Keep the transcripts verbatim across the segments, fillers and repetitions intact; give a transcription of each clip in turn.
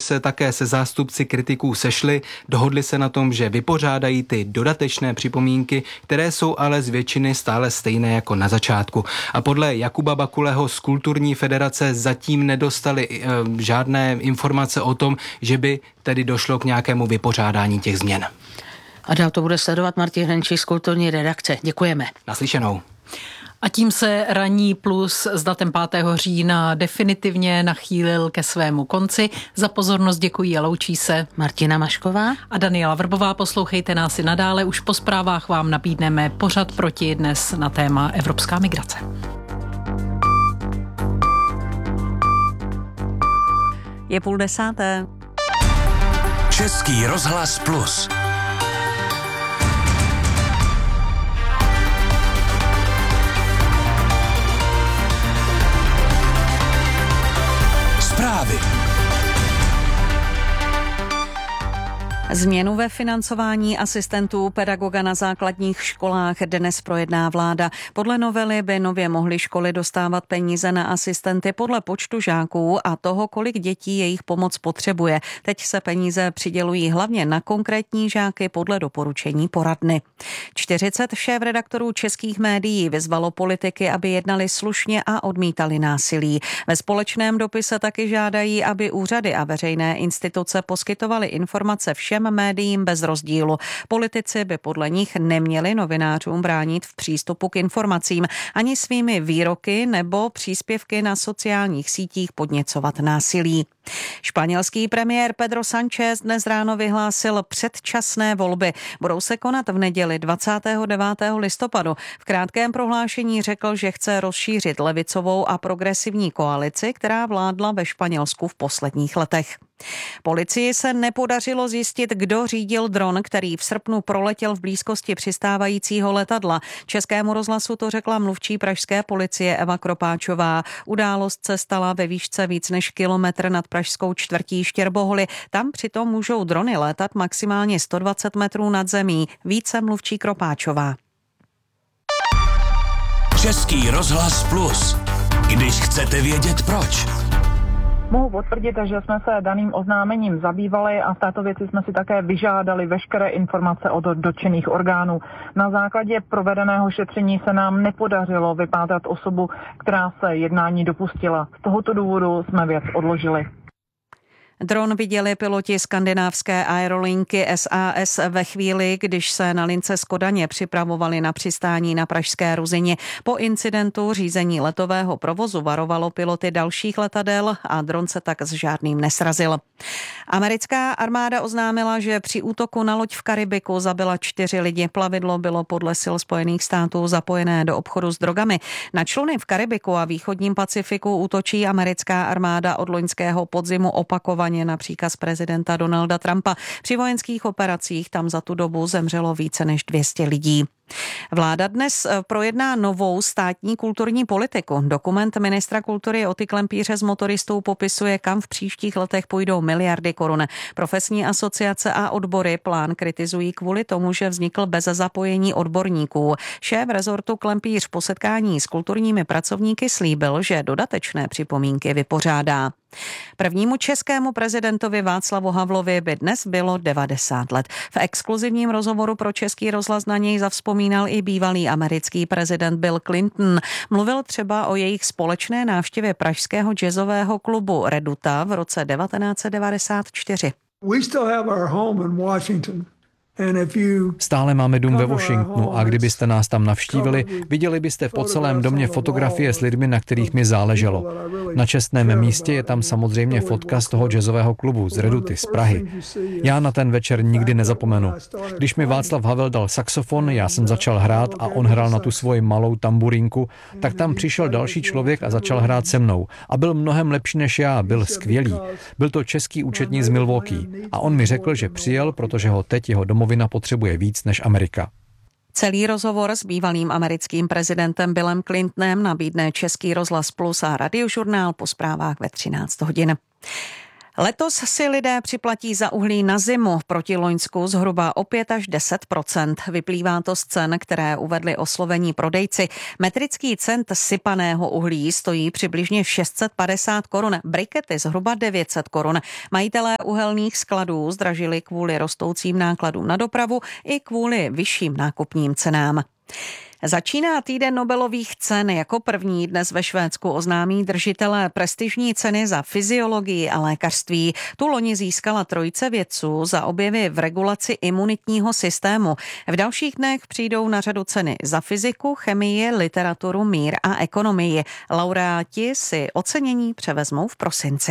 se také se zástupci kritiků sešli, dohodli se na tom, že vypořádají ty dodatečné připomínky, které jsou ale z většiny stále stejné jako na začátku. A podle Jakuba Bakuleho z Kulturní federace zatím nedostali e, žádné informace o tom, že by tedy došlo k nějakému vypořádání těch změn. A dál to bude sledovat Martin Hrenčík z Kulturní redakce. Děkujeme. Naslyšenou. A tím se Ranní plus s datem pátého října definitivně nachýlil ke svému konci. Za pozornost děkuji a loučí se Martina Mašková a Daniela Vrbová. Poslouchejte nás i nadále. Už po zprávách vám nabídneme pořad proti dnes na téma evropská migrace. Je půl desáté. Český rozhlas plus. Zprávy. Změnu ve financování asistentů pedagoga na základních školách dnes projedná vláda. Podle novely by nově mohly školy dostávat peníze na asistenty podle počtu žáků a toho, kolik dětí jejich pomoc potřebuje. Teď se peníze přidělují hlavně na konkrétní žáky podle doporučení poradny. čtyřicet šéfredaktorů českých médií vyzvalo politiky, aby jednali slušně a odmítali násilí. Ve společném dopise taky žádají, aby úřady a veřejné instituce poskytovaly informace všem médiím bez rozdílu. Politici by podle nich neměli novinářům bránit v přístupu k informacím, ani svými výroky nebo příspěvky na sociálních sítích podněcovat násilí. Španělský premiér Pedro Sánchez dnes ráno vyhlásil předčasné volby. Budou se konat v neděli dvacátého devátého listopadu. V krátkém prohlášení řekl, že chce rozšířit levicovou a progresivní koalici, která vládla ve Španělsku v posledních letech. Policii se nepodařilo zjistit, kdo řídil dron, který v srpnu proletěl v blízkosti přistávajícího letadla. Českému rozhlasu to řekla mluvčí pražské policie Eva Kropáčová. Událost se stala ve výšce víc než kilometr nad pražskou čtvrtí Štěrboholy. Tam přitom můžou drony létat maximálně sto dvacet metrů nad zemí. Více mluvčí Kropáčová. Český rozhlas plus. Když chcete vědět proč. Mohu potvrdit, že jsme se daným oznámením zabývali a v této věci jsme si také vyžádali veškeré informace od dotčených orgánů. Na základě provedeného šetření se nám nepodařilo vypátrat osobu, která se jednání dopustila. Z tohoto důvodu jsme věc odložili. Dron viděli piloti skandinávské aerolinky S A S ve chvíli, když se na lince z Kodaně připravovali na přistání na pražské Ruzyni. Po incidentu řízení letového provozu varovalo piloty dalších letadel a dron se tak s žádným nesrazil. Americká armáda oznámila, že při útoku na loď v Karibiku zabila čtyři lidi. Plavidlo bylo podle sil Spojených států zapojené do obchodu s drogami. Na čluny v Karibiku a východním Pacifiku útočí americká armáda od loňského podzimu opakovaně na příkaz prezidenta Donalda Trumpa. Při vojenských operacích tam za tu dobu zemřelo více než dvě stě lidí. Vláda dnes projedná novou státní kulturní politiku. Dokument ministra kultury Oty Klempíře z motoristů popisuje, kam v příštích letech půjdou miliardy korun. Profesní asociace a odbory plán kritizují kvůli tomu, že vznikl bez zapojení odborníků. Šéf rezortu Klempíř po setkání s kulturními pracovníky slíbil, že dodatečné připomínky vypořádá. Prvnímu českému prezidentovi Václavu Havlovi by dnes bylo devadesát let. V exkluzivním rozhovoru pro Český rozhlas na něj zavzpomínal i bývalý americký prezident Bill Clinton. Mluvil třeba o jejich společné návštěvě pražského jazzového klubu Reduta v roce devatenáct set devadesát čtyři. We still have our home in Washington. Stále máme dům ve Washingtonu a kdybyste nás tam navštívili, viděli byste po celém domě fotografie s lidmi, na kterých mi záleželo. Na čestném místě je tam samozřejmě fotka z toho jazzového klubu z Reduty z Prahy. Já na ten večer nikdy nezapomenu. Když mi Václav Havel dal saxofon, já jsem začal hrát a on hrál na tu svoji malou tamburínku, tak tam přišel další člověk a začal hrát se mnou. A byl mnohem lepší než já, byl skvělý. Byl to český účetní z Milwaukee a on mi řekl, že přijel, protože ho teď jeho domovina potřebuje víc než Amerika. Celý rozhovor s bývalým americkým prezidentem Billem Clintonem nabídne Český rozhlas Plus a Radiožurnál po zprávách ve třináct hodin. Letos si lidé připlatí za uhlí na zimu, proti loňsku zhruba o pět až deset procent. Vyplývá to z cen, které uvedli oslovení prodejci. Metrický cent sypaného uhlí stojí přibližně šest set padesát korun, brikety zhruba devět set korun. Majitelé uhelných skladů zdražili kvůli rostoucím nákladům na dopravu i kvůli vyšším nákupním cenám. Začíná týden Nobelových cen. Jako první dnes ve Švédsku oznámí držitelé prestižní ceny za fyziologii a lékařství. Tu loni získala trojice vědců za objevy v regulaci imunitního systému. V dalších dnech přijdou na řadu ceny za fyziku, chemii, literaturu, mír a ekonomii. Laureáti si ocenění převezmou v prosinci.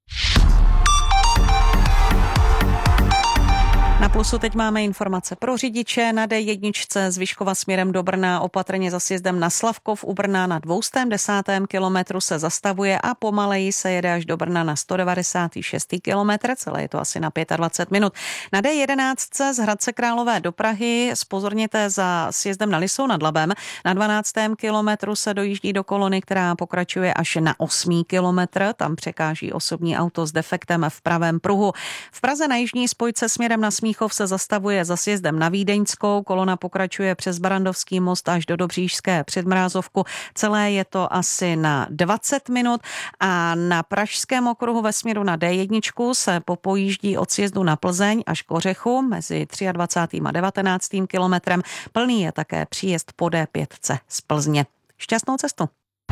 Na Plusu teď máme informace pro řidiče. Na D jedna z Vyškova směrem do Brna opatrně za sjezdem na Slavkov u Brna na dvě stě desátém kilometru se zastavuje a pomaleji se jede až do Brna na sto devadesátém šestém kilometru, celé je to asi na dvacet pět minut. Na D jedenáct z Hradce Králové do Prahy zpozorněte za sjezdem na Lisou nad Labem. Na dvanáctém kilometru se dojíždí do kolony, která pokračuje až na osmý kilometr. Tam překáží osobní auto s defektem v pravém pruhu. V Praze na jižní spojce směrem na Smíchov se zastavuje za sjezdem na Vídeňskou, kolona pokračuje přes Barandovský most až do Dobříšské Předmrázovku. Celé je to asi na dvacet minut a na Pražském okruhu ve směru na D jedna se popojíždí od sjezdu na Plzeň až k Ořechu mezi dvacátým třetím a devatenáctým kilometrem. Plný je také příjezd po D pět z Plzně. Šťastnou cestu!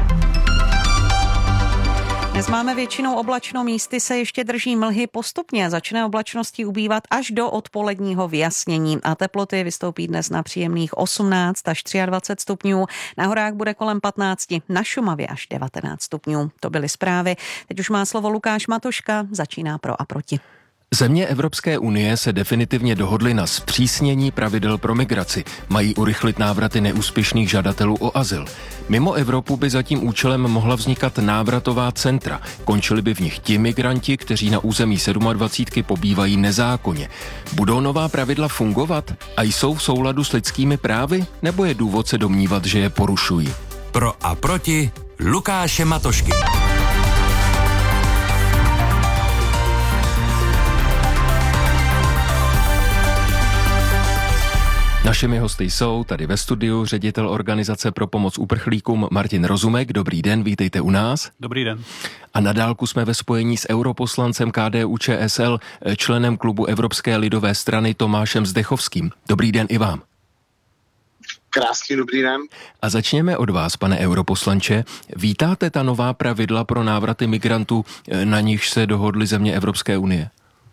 Dnes máme většinou oblačno, místy se ještě drží mlhy, postupně začne oblačností ubývat až do odpoledního vyjasnění a teploty vystoupí dnes na příjemných osmnáct až dvacet tři stupňů. Na horách bude kolem patnáct, na Šumavě až devatenáct stupňů. To byly zprávy. Teď už má slovo Lukáš Matoška, začíná Pro a proti. Země Evropské unie se definitivně dohodly na zpřísnění pravidel pro migraci. Mají urychlit návraty neúspěšných žadatelů o azyl. Mimo Evropu by za tím účelem mohla vznikat návratová centra. Končili by v nich ti migranti, kteří na území sedmadvacítky pobývají nezákonně. Budou nová pravidla fungovat a jsou v souladu s lidskými právy, nebo je důvod se domnívat, že je porušují? Pro a proti Lukáše Matošky. Našimi hosty jsou tady ve studiu ředitel Organizace pro pomoc uprchlíkům Martin Rozumek. Dobrý den, vítejte u nás. Dobrý den. A na dálku jsme ve spojení s europoslancem K D U Č S L, členem klubu Evropské lidové strany Tomášem Zdechovským. Dobrý den i vám. Krásný dobrý den. A začněme od vás, pane europoslanče. Vítáte ta nová pravidla pro návraty migrantů, na nichž se dohodly země Evropské unie?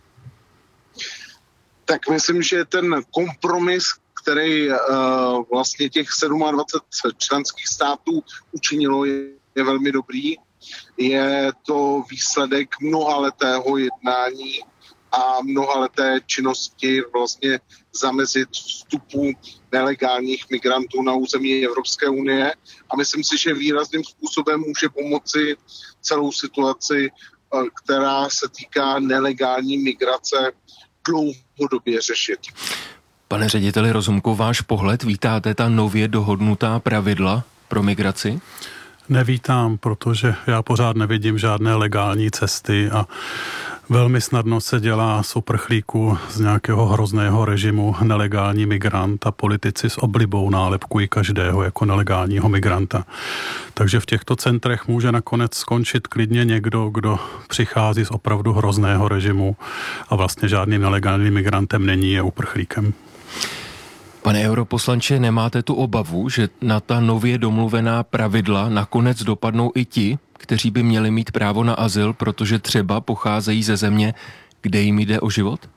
Tak myslím, že ten kompromis, který uh, vlastně těch dvacet sedm členských států učinilo, je, je velmi dobrý. Je to výsledek mnohaletého jednání a mnohaleté činnosti vlastně zamezit vstupu nelegálních migrantů na území Evropské unie. A myslím si, že výrazným způsobem může pomoci celou situaci, uh, která se týká nelegální migrace, dlouhodobě řešit. Pane řediteli Rozumku, váš pohled, vítáte ta nově dohodnutá pravidla pro migraci? Nevítám, protože já pořád nevidím žádné legální cesty a velmi snadno se dělá z uprchlíků z nějakého hrozného režimu nelegální migrant a politici s oblibou nálepkují každého jako nelegálního migranta. Takže v těchto centrech může nakonec skončit klidně někdo, kdo přichází z opravdu hrozného režimu a vlastně žádným nelegálním migrantem není, je uprchlíkem. Pane europoslanče, nemáte tu obavu, že na ta nově domluvená pravidla nakonec dopadnou i ti, kteří by měli mít právo na azyl, protože třeba pocházejí ze země, kde jim jde o život?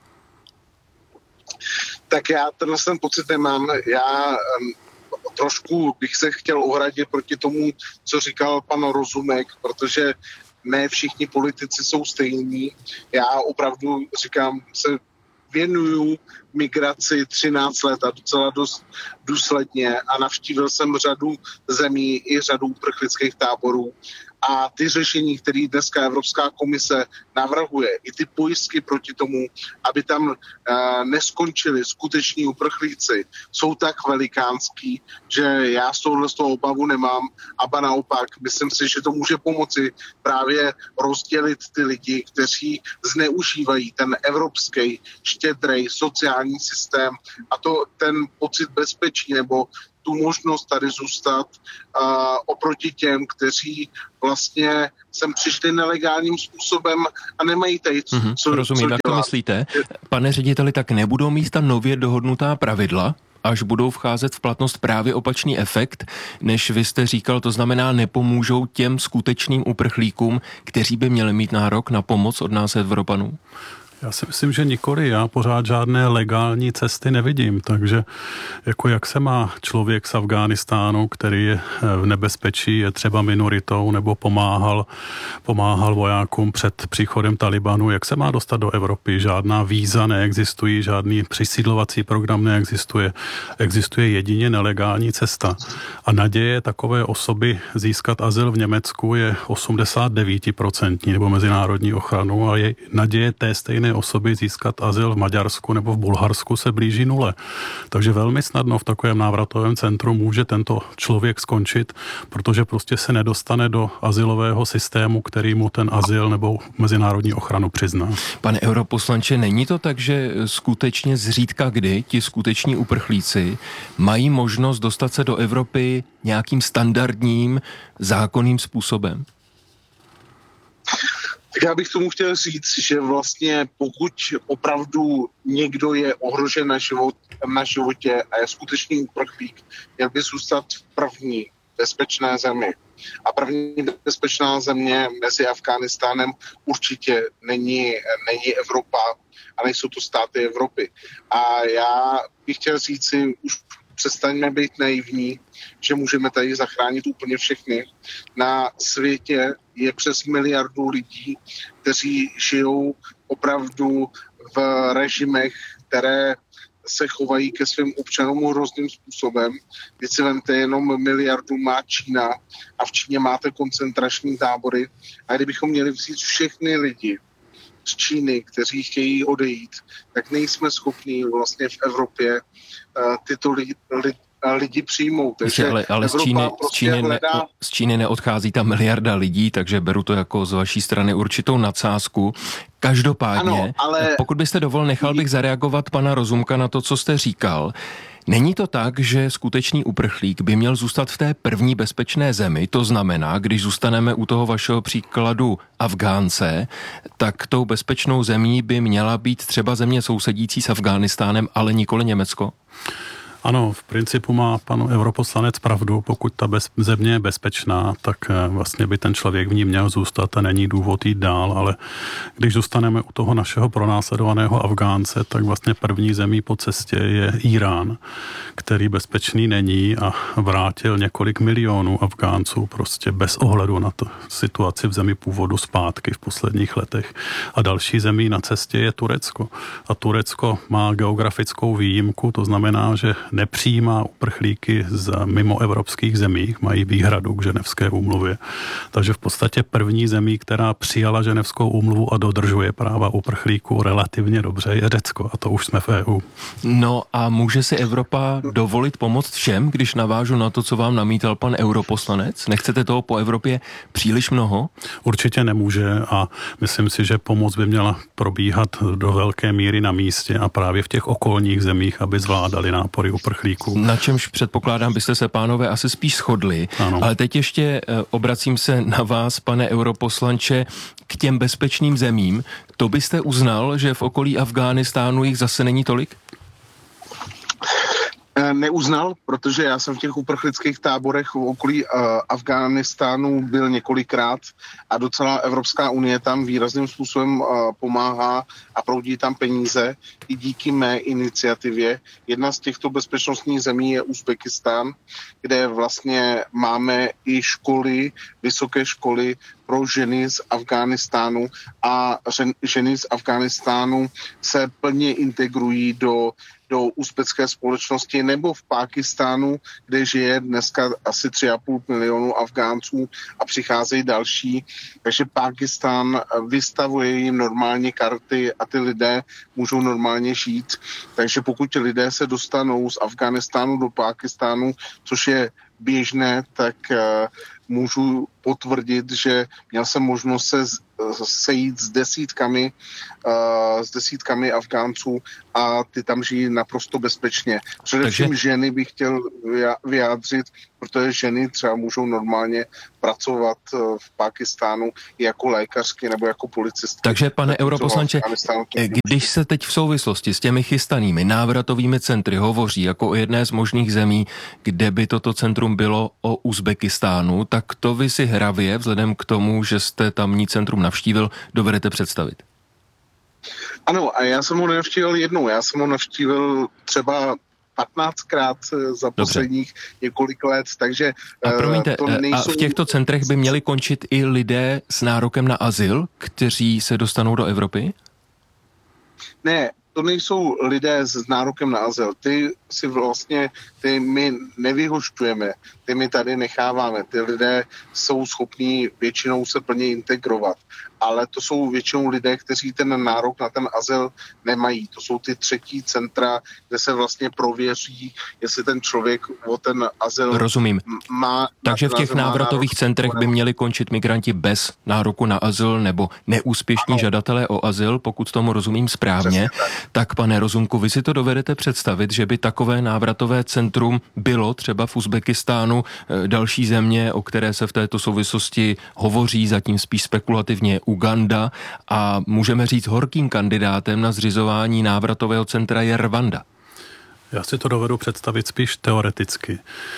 Tak já tenhle ten pocit nemám. Já um, trošku bych se chtěl ohradit proti tomu, co říkal pan Rozumek, protože ne všichni politici jsou stejní. Já opravdu říkám, se věnuju migraci třináct let a docela dost důsledně a navštívil jsem řadu zemí i řadu uprchlických táborů A ty řešení, které dneska Evropská komise navrhuje, i ty pojistky proti tomu, aby tam uh, neskončili skuteční uprchlíci, jsou tak velikánský, že já z tohohle z toho obavu nemám. A ba naopak, myslím si, že to může pomoci právě rozdělit ty lidi, kteří zneužívají ten evropský štědrý sociální systém a to ten pocit bezpečí nebo tu možnost tady zůstat uh, oproti těm, kteří vlastně sem přišli nelegálním způsobem a nemají tady co, mm-hmm, co rozumím, co jak to myslíte? Pane řediteli, tak nebudou mít ta nově dohodnutá pravidla, až budou vcházet v platnost právě opačný efekt, než vy jste říkal, to znamená nepomůžou těm skutečným uprchlíkům, kteří by měli mít nárok na pomoc od nás Evropanů? Já si myslím, že nikoli. Já pořád žádné legální cesty nevidím, takže jako jak se má člověk z Afghánistánu, který je v nebezpečí, je třeba minoritou nebo pomáhal, pomáhal vojákům před příchodem Talibanu, jak se má dostat do Evropy? Žádná víza neexistují, žádný přisídlovací program neexistuje. Existuje jedině nelegální cesta. A naděje takové osoby získat azyl v Německu je osmdesát devět procent nebo mezinárodní ochranu a je naděje té stejné osoby získat azyl v Maďarsku nebo v Bulharsku se blíží nule. Takže velmi snadno v takovém návratovém centru může tento člověk skončit, protože prostě se nedostane do azylového systému, který mu ten azyl nebo mezinárodní ochranu přizná. Pane europoslanče, není to tak, že skutečně zřídka kdy ti skuteční uprchlíci mají možnost dostat se do Evropy nějakým standardním zákonným způsobem? Tak já bych tomu chtěl říct, že vlastně pokud opravdu někdo je ohrožen na, život, na životě a je skutečný uprchlík, měl by zůstat v první bezpečné zemi. A první bezpečná země mezi Afghánistánem určitě není, není Evropa a nejsou to státy Evropy. A já bych chtěl říct si, už přestaňme být naivní, že můžeme tady zachránit úplně všechny. Na světě je přes miliardu lidí, kteří žijou opravdu v režimech, které se chovají ke svým občanům hrozným způsobem. Teď si vemte, jenom miliardu má Čína a v Číně máte koncentrační tábory. A kdybychom měli vzít všechny lidi z Číny, kteří chtějí odejít, tak nejsme schopni vlastně v Evropě uh, tyto lidi, lidi lidi přijmou. Takže ale ale z, Číny, prostě z, Číny hledá... ne, z Číny neodchází ta miliarda lidí, takže beru to jako z vaší strany určitou nadsázku. Každopádně, ano, ale... pokud byste dovol, nechal bych zareagovat pana Rozumka na to, co jste říkal. Není to tak, že skutečný uprchlík by měl zůstat v té první bezpečné zemi, to znamená, když zůstaneme u toho vašeho příkladu Afgánce, tak tou bezpečnou zemí by měla být třeba země sousedící s Afghánistánem, ale nikoli Německo? Ano, v principu má pan europoslanec pravdu, pokud ta bez, země je bezpečná, tak vlastně by ten člověk v ní měl zůstat a není důvod jít dál, ale když zůstaneme u toho našeho pronásledovaného Afgánce, tak vlastně první zemí po cestě je Irán, který bezpečný není a vrátil několik milionů Afgánců prostě bez ohledu na tu situaci v zemi původu zpátky v posledních letech. A další zemí na cestě je Turecko. A Turecko má geografickou výjimku, to znamená, že nepřijímá uprchlíky z mimoevropských zemí, mají výhradu k Ženevské úmluvě. Takže v podstatě první zemí, která přijala Ženevskou úmluvu a dodržuje práva uprchlíků relativně dobře, je Řecko a to už jsme v E U. No a může si Evropa dovolit pomoct všem, když navážu na to, co vám namítal pan europoslanec? Nechcete toho po Evropě příliš mnoho? Určitě nemůže a myslím si, že pomoc by měla probíhat do velké míry na místě a právě v těch okolních zemích, aby zvládali nápory uprchlíků. Na čemž předpokládám, byste se, pánové, asi spíš shodli. Ano. Ale teď ještě obracím se na vás, pane europoslanče, k těm bezpečným zemím. To byste uznal, že v okolí Afghánistánu jich zase není tolik? Neuznal, protože já jsem v těch uprchlických táborech v okolí uh, Afghánistánu byl několikrát a docela Evropská unie tam výrazným způsobem uh, pomáhá a proudí tam peníze i díky mé iniciativě. Jedna z těchto bezpečnostních zemí je Uzbekistán, kde vlastně máme i školy, vysoké školy pro ženy z Afghánistánu a ženy z Afghánistánu se plně integrují do do uzbecké společnosti, nebo v Pákistánu, kde žije dneska asi tři a půl milionu Afgánců a přicházejí další. Takže Pákistán vystavuje jim normálně karty a ty lidé můžou normálně žít. Takže pokud lidé se dostanou z Afghánistánu do Pákistánu, což je běžné, tak uh, můžu potvrdit, že měl jsem možnost se sejít s desítkami, uh, s desítkami Afgánců a ty tam žijí naprosto bezpečně. Především Takže... ženy bych chtěl vyjádřit, protože ženy třeba můžou normálně pracovat v Pákistánu jako lékařky nebo jako policistky. Takže, pane europoslanče, když se teď v souvislosti s těmi chystanými návratovými centry hovoří jako o jedné z možných zemí, kde by toto centrum bylo, o Uzbekistánu, tak to vy si hravě, vzhledem k tomu, že jste tamní centrum navštívil, dovedete představit? Ano, a já jsem ho navštívil jednou. Já jsem ho navštívil třeba patnáctkrát za posledních Dobře. několik let, takže a promiňte, to nejsou... a v těchto centrech by měli končit i lidé s nárokem na azyl, kteří se dostanou do Evropy? Ne, to nejsou lidé s nárokem na azyl. Ty si vlastně, ty my nevyhošťujeme, ty my tady necháváme. Ty lidé jsou schopní většinou se plně integrovat. Ale to jsou většinou lidé, kteří ten nárok na ten azyl nemají. To jsou ty třetí centra, kde se vlastně prověří, jestli ten člověk o ten azyl Rozumím. má... Takže v těch návratových centrech by měli končit migranti bez nároku na azyl nebo neúspěšní ano. žadatelé o azyl, pokud tomu rozumím správně. Tak. tak, pane Rozumku, vy si to dovedete představit, že by takové návratové centrum bylo třeba v Uzbekistánu, další země, o které se v této souvislosti hovoří, zatím spíš spekulativně Uganda, a můžeme říct, horkým kandidátem na zřizování návratového centra je Rwanda. Já si to dovedu představit spíš teoreticky,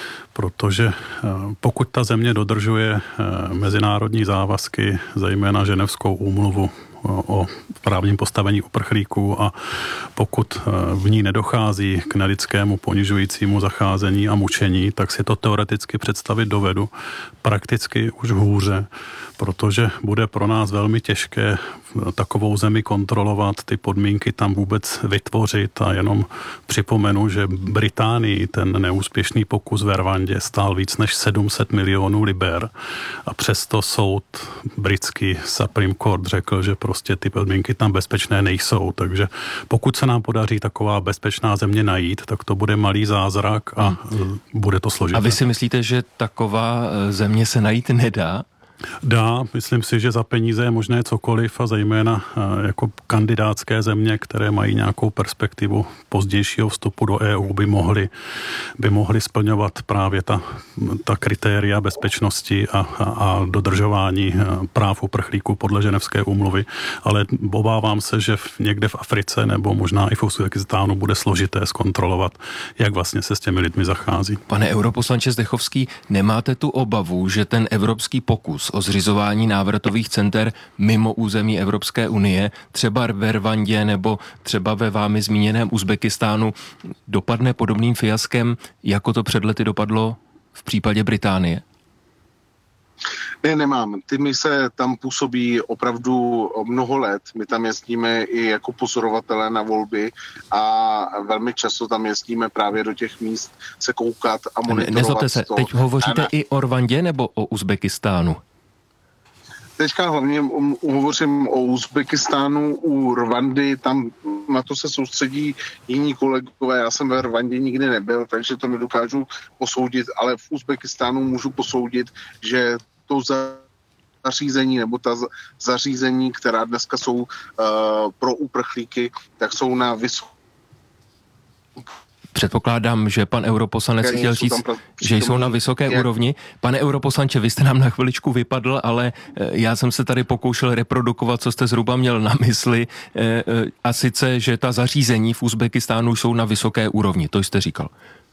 protože pokud ta země dodržuje mezinárodní závazky, zejména Ženevskou úmluvu o právním postavení uprchlíků, a pokud v ní nedochází k nelidskému ponižujícímu zacházení a mučení, tak si to teoreticky představit dovedu. Prakticky už hůře, protože bude pro nás velmi těžké takovou zemi kontrolovat, ty podmínky tam vůbec vytvořit, a jenom připomenu, že Británii ten neúspěšný pokus ve Rwandě stál víc než sedm set milionů liber a přesto soud britský Supreme Court řekl, že prostě ty podmínky tam bezpečné nejsou, takže pokud se nám podaří taková bezpečná země najít, tak to bude malý zázrak a hmm. bude to složité. A vy si myslíte, že taková země se najít nedá? Dá, myslím si, že za peníze je možné cokoliv, a zejména jako kandidátské země, které mají nějakou perspektivu pozdějšího vstupu do E U, by mohly, by mohly splňovat právě ta, ta kritéria bezpečnosti a, a, a dodržování práv uprchlíků podle Ženevské úmluvy, ale obávám se, že v, někde v Africe nebo možná i v Uzbekistánu bude složité zkontrolovat, jak vlastně se s těmi lidmi zachází. Pane europoslanče Zdechovský, nemáte tu obavu, že ten evropský pokus o zřizování návratových center mimo území Evropské unie, třeba ve Rwandě nebo třeba ve vámi zmíněném Uzbekistánu, dopadne podobným fiaskem, jako to před lety dopadlo v případě Británie? Ne, nemám. Ty mise tam působí opravdu mnoho let. My tam jezdíme i jako pozorovatelé na volby a velmi často tam jezdíme právě do těch míst se koukat a monitorovat. Nezlobte se, to. teď hovoříte ne... i o Rwandě nebo o Uzbekistánu? Teďka hlavně hovořím o Uzbekistánu, u Rwandy, tam na to se soustředí jiní kolegové. Já jsem ve Rwandě nikdy nebyl, takže to nedokážu posoudit, ale v Uzbekistánu můžu posoudit, že to zařízení nebo ta zařízení, která dneska jsou uh, pro uprchlíky, tak jsou na vysoké. Předpokládám, že pan europoslanec chtěl říct, že jsou na vysoké jak... úrovni. Pane europoslanče, vy jste nám na chviličku vypadl, ale já jsem se tady pokoušel reprodukovat, co jste zhruba měl na mysli, a sice, že ta zařízení v Uzbekistánu jsou na vysoké úrovni. To jste říkal.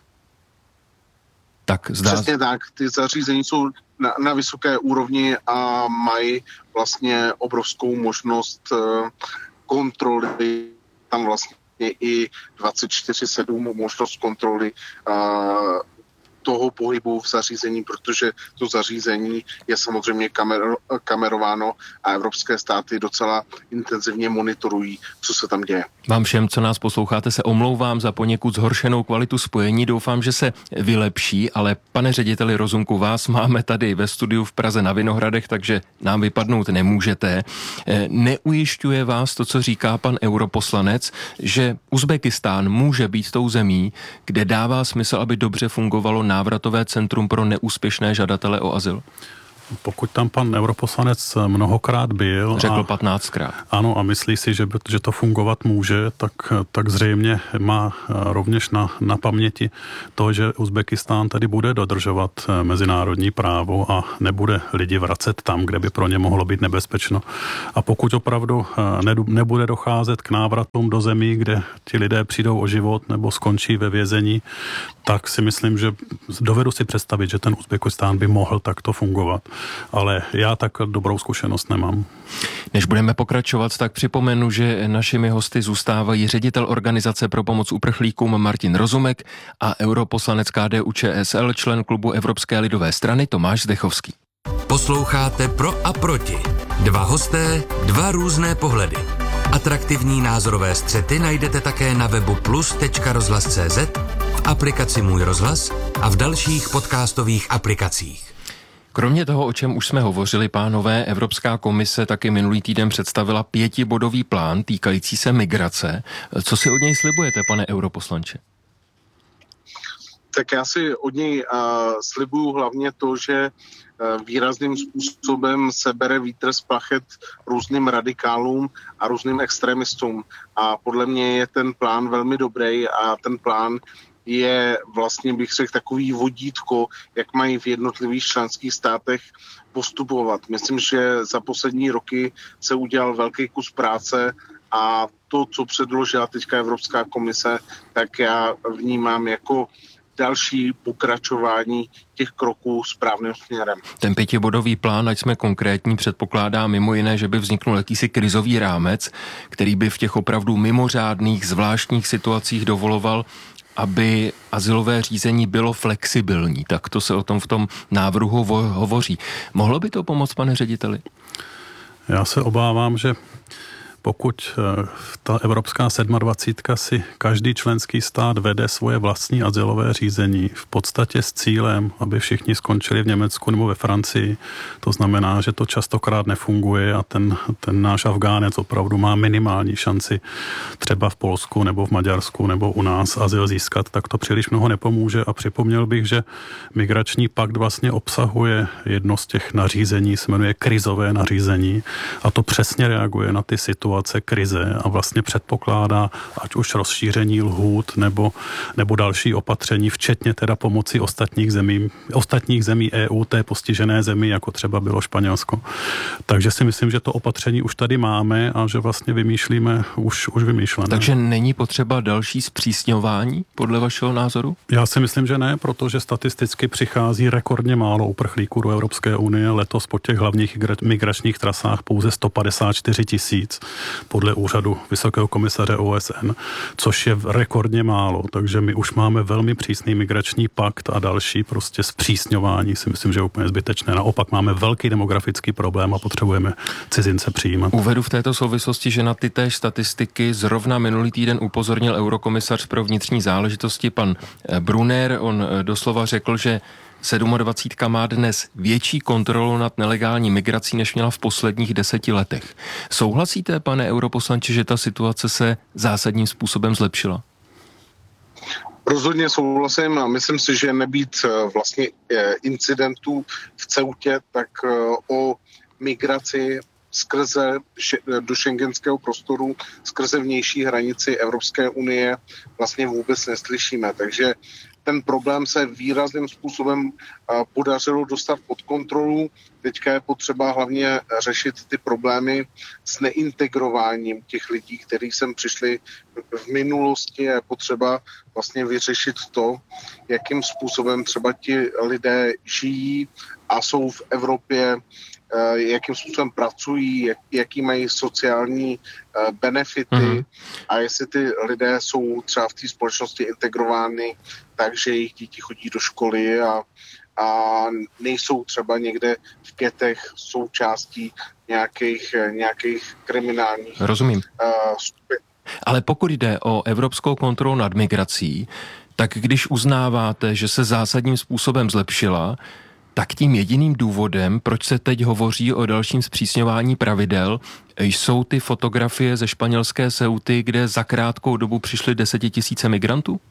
Tak zdá... Přesně tak. Ty zařízení jsou na, na vysoké úrovni a mají vlastně obrovskou možnost kontroly. Tam vlastně i dvacet čtyři sedm možnost kontroly uh, toho pohybu v zařízení, protože to zařízení je samozřejmě kamero, kamerováno a evropské státy docela intenzivně monitorují, co se tam děje. Vám všem, co nás posloucháte, se omlouvám za poněkud zhoršenou kvalitu spojení. Doufám, že se vylepší, ale pane řediteli Rozumku, vás máme tady ve studiu v Praze na Vinohradech, takže nám vypadnout nemůžete. Neujišťuje vás to, co říká pan europoslanec, že Uzbekistán může být tou zemí, kde dává smysl, aby dobře fungovalo návratové centrum pro neúspěšné žadatele o azyl? Pokud tam pan europoslanec mnohokrát byl... Řekl patnáctkrát. Ano, a myslí si, že, že to fungovat může, tak, tak zřejmě má rovněž na, na paměti to, že Uzbekistán tady bude dodržovat mezinárodní právo a nebude lidi vracet tam, kde by pro ně mohlo být nebezpečno. A pokud opravdu ne, nebude docházet k návratům do zemí, kde ti lidé přijdou o život nebo skončí ve vězení, tak si myslím, že dovedu si představit, že ten Uzbekistán by mohl takto fungovat. Ale já tak dobrou zkušenost nemám. Než budeme pokračovat, tak připomenu, že našimi hosty zůstávají ředitel Organizace pro pomoc uprchlíkům Martin Rozumek a europoslanec K D U Č S L, člen klubu Evropské lidové strany Tomáš Zdechovský. Posloucháte Pro a proti. Dva hosté, dva různé pohledy. Atraktivní názorové střety najdete také na webu plus tečka rozhlas tečka cé zet, v aplikaci Můj rozhlas a v dalších podcastových aplikacích. Kromě toho, o čem už jsme hovořili, pánové, Evropská komise taky minulý týden představila pětibodový plán týkající se migrace. Co si od něj slibujete, pane europoslanče? Tak já si od něj uh, slibuju hlavně to, že uh, výrazným způsobem se bere vítr z plachet různým radikálům a různým extremistům. A podle mě je ten plán velmi dobrý a ten plán je vlastně, bych řekl, takový vodítko, jak mají v jednotlivých členských státech postupovat. Myslím, že za poslední roky se udělal velký kus práce a to, co předložila teďka Evropská komise, tak já vnímám jako další pokračování těch kroků správným směrem. Ten pětibodový plán, ať jsme konkrétní, předpokládá mimo jiné, že by vzniknul jakýsi krizový rámec, který by v těch opravdu mimořádných, zvláštních situacích dovoloval, aby azylové řízení bylo flexibilní. Tak to se o tom v tom návrhu hovoří. Mohlo by to pomoct, pane řediteli? Já se obávám, že pokud ta evropská sedmadvacítka si každý členský stát vede svoje vlastní azylové řízení v podstatě s cílem, aby všichni skončili v Německu nebo ve Francii, to znamená, že to častokrát nefunguje a ten, ten náš Afgánec opravdu má minimální šanci třeba v Polsku nebo v Maďarsku nebo u nás azyl získat, tak to příliš mnoho nepomůže a připomněl bych, že migrační pakt vlastně obsahuje jedno z těch nařízení, se jmenuje krizové nařízení a to přesně reaguje na ty situace krize a vlastně předpokládá ať už rozšíření lhůt nebo, nebo další opatření, včetně teda pomoci ostatních zemí, ostatních zemí E U, té postižené zemi, jako třeba bylo Španělsko. Takže si myslím, že to opatření už tady máme a že vlastně vymýšlíme už, už vymýšlené. Takže není potřeba další zpřísňování podle vašeho názoru? Já si myslím, že ne, protože statisticky přichází rekordně málo uprchlíků do Evropské unie. Letos po těch hlavních migračních trasách pouze sto padesát čtyři tisíc. Podle úřadu Vysokého komisaře O S N, což je rekordně málo, takže my už máme velmi přísný migrační pakt a další prostě zpřísňování si myslím, že je úplně zbytečné. Naopak máme velký demografický problém a potřebujeme cizince přijímat. Uvedu v této souvislosti, že na ty též statistiky zrovna minulý týden upozornil eurokomisař pro vnitřní záležitosti pan Brunner. On doslova řekl, že sedmadvacítka má dnes větší kontrolu nad nelegální migrací, než měla v posledních deseti letech. Souhlasíte, pane europoslanče, že ta situace se zásadním způsobem zlepšila? Rozhodně souhlasím a myslím si, že nebýt vlastně incidentů v Ceutě, tak o migraci skrze do schengenského prostoru, skrze vnější hranici Evropské unie vlastně vůbec neslyšíme. Takže ten problém se výrazným způsobem podařilo dostat pod kontrolu. Teďka je potřeba hlavně řešit ty problémy s neintegrováním těch lidí, kteří sem přišli v minulosti. Je potřeba vlastně vyřešit to, jakým způsobem třeba ti lidé žijí a jsou v Evropě jakým způsobem pracují, jak, jaký mají sociální benefity mm. a jestli ty lidé jsou třeba v té společnosti integrovány, takže jejich děti chodí do školy a, a nejsou třeba někde v getech součástí nějakých, nějakých kriminálních Rozumím. Uh, skupin. Ale pokud jde o evropskou kontrolu nad migrací, tak když uznáváte, že se zásadním způsobem zlepšila, tak tím jediným důvodem, proč se teď hovoří o dalším zpřísňování pravidel, jsou ty fotografie ze španělské Ceuty, kde za krátkou dobu přišly desetitisíce migrantů?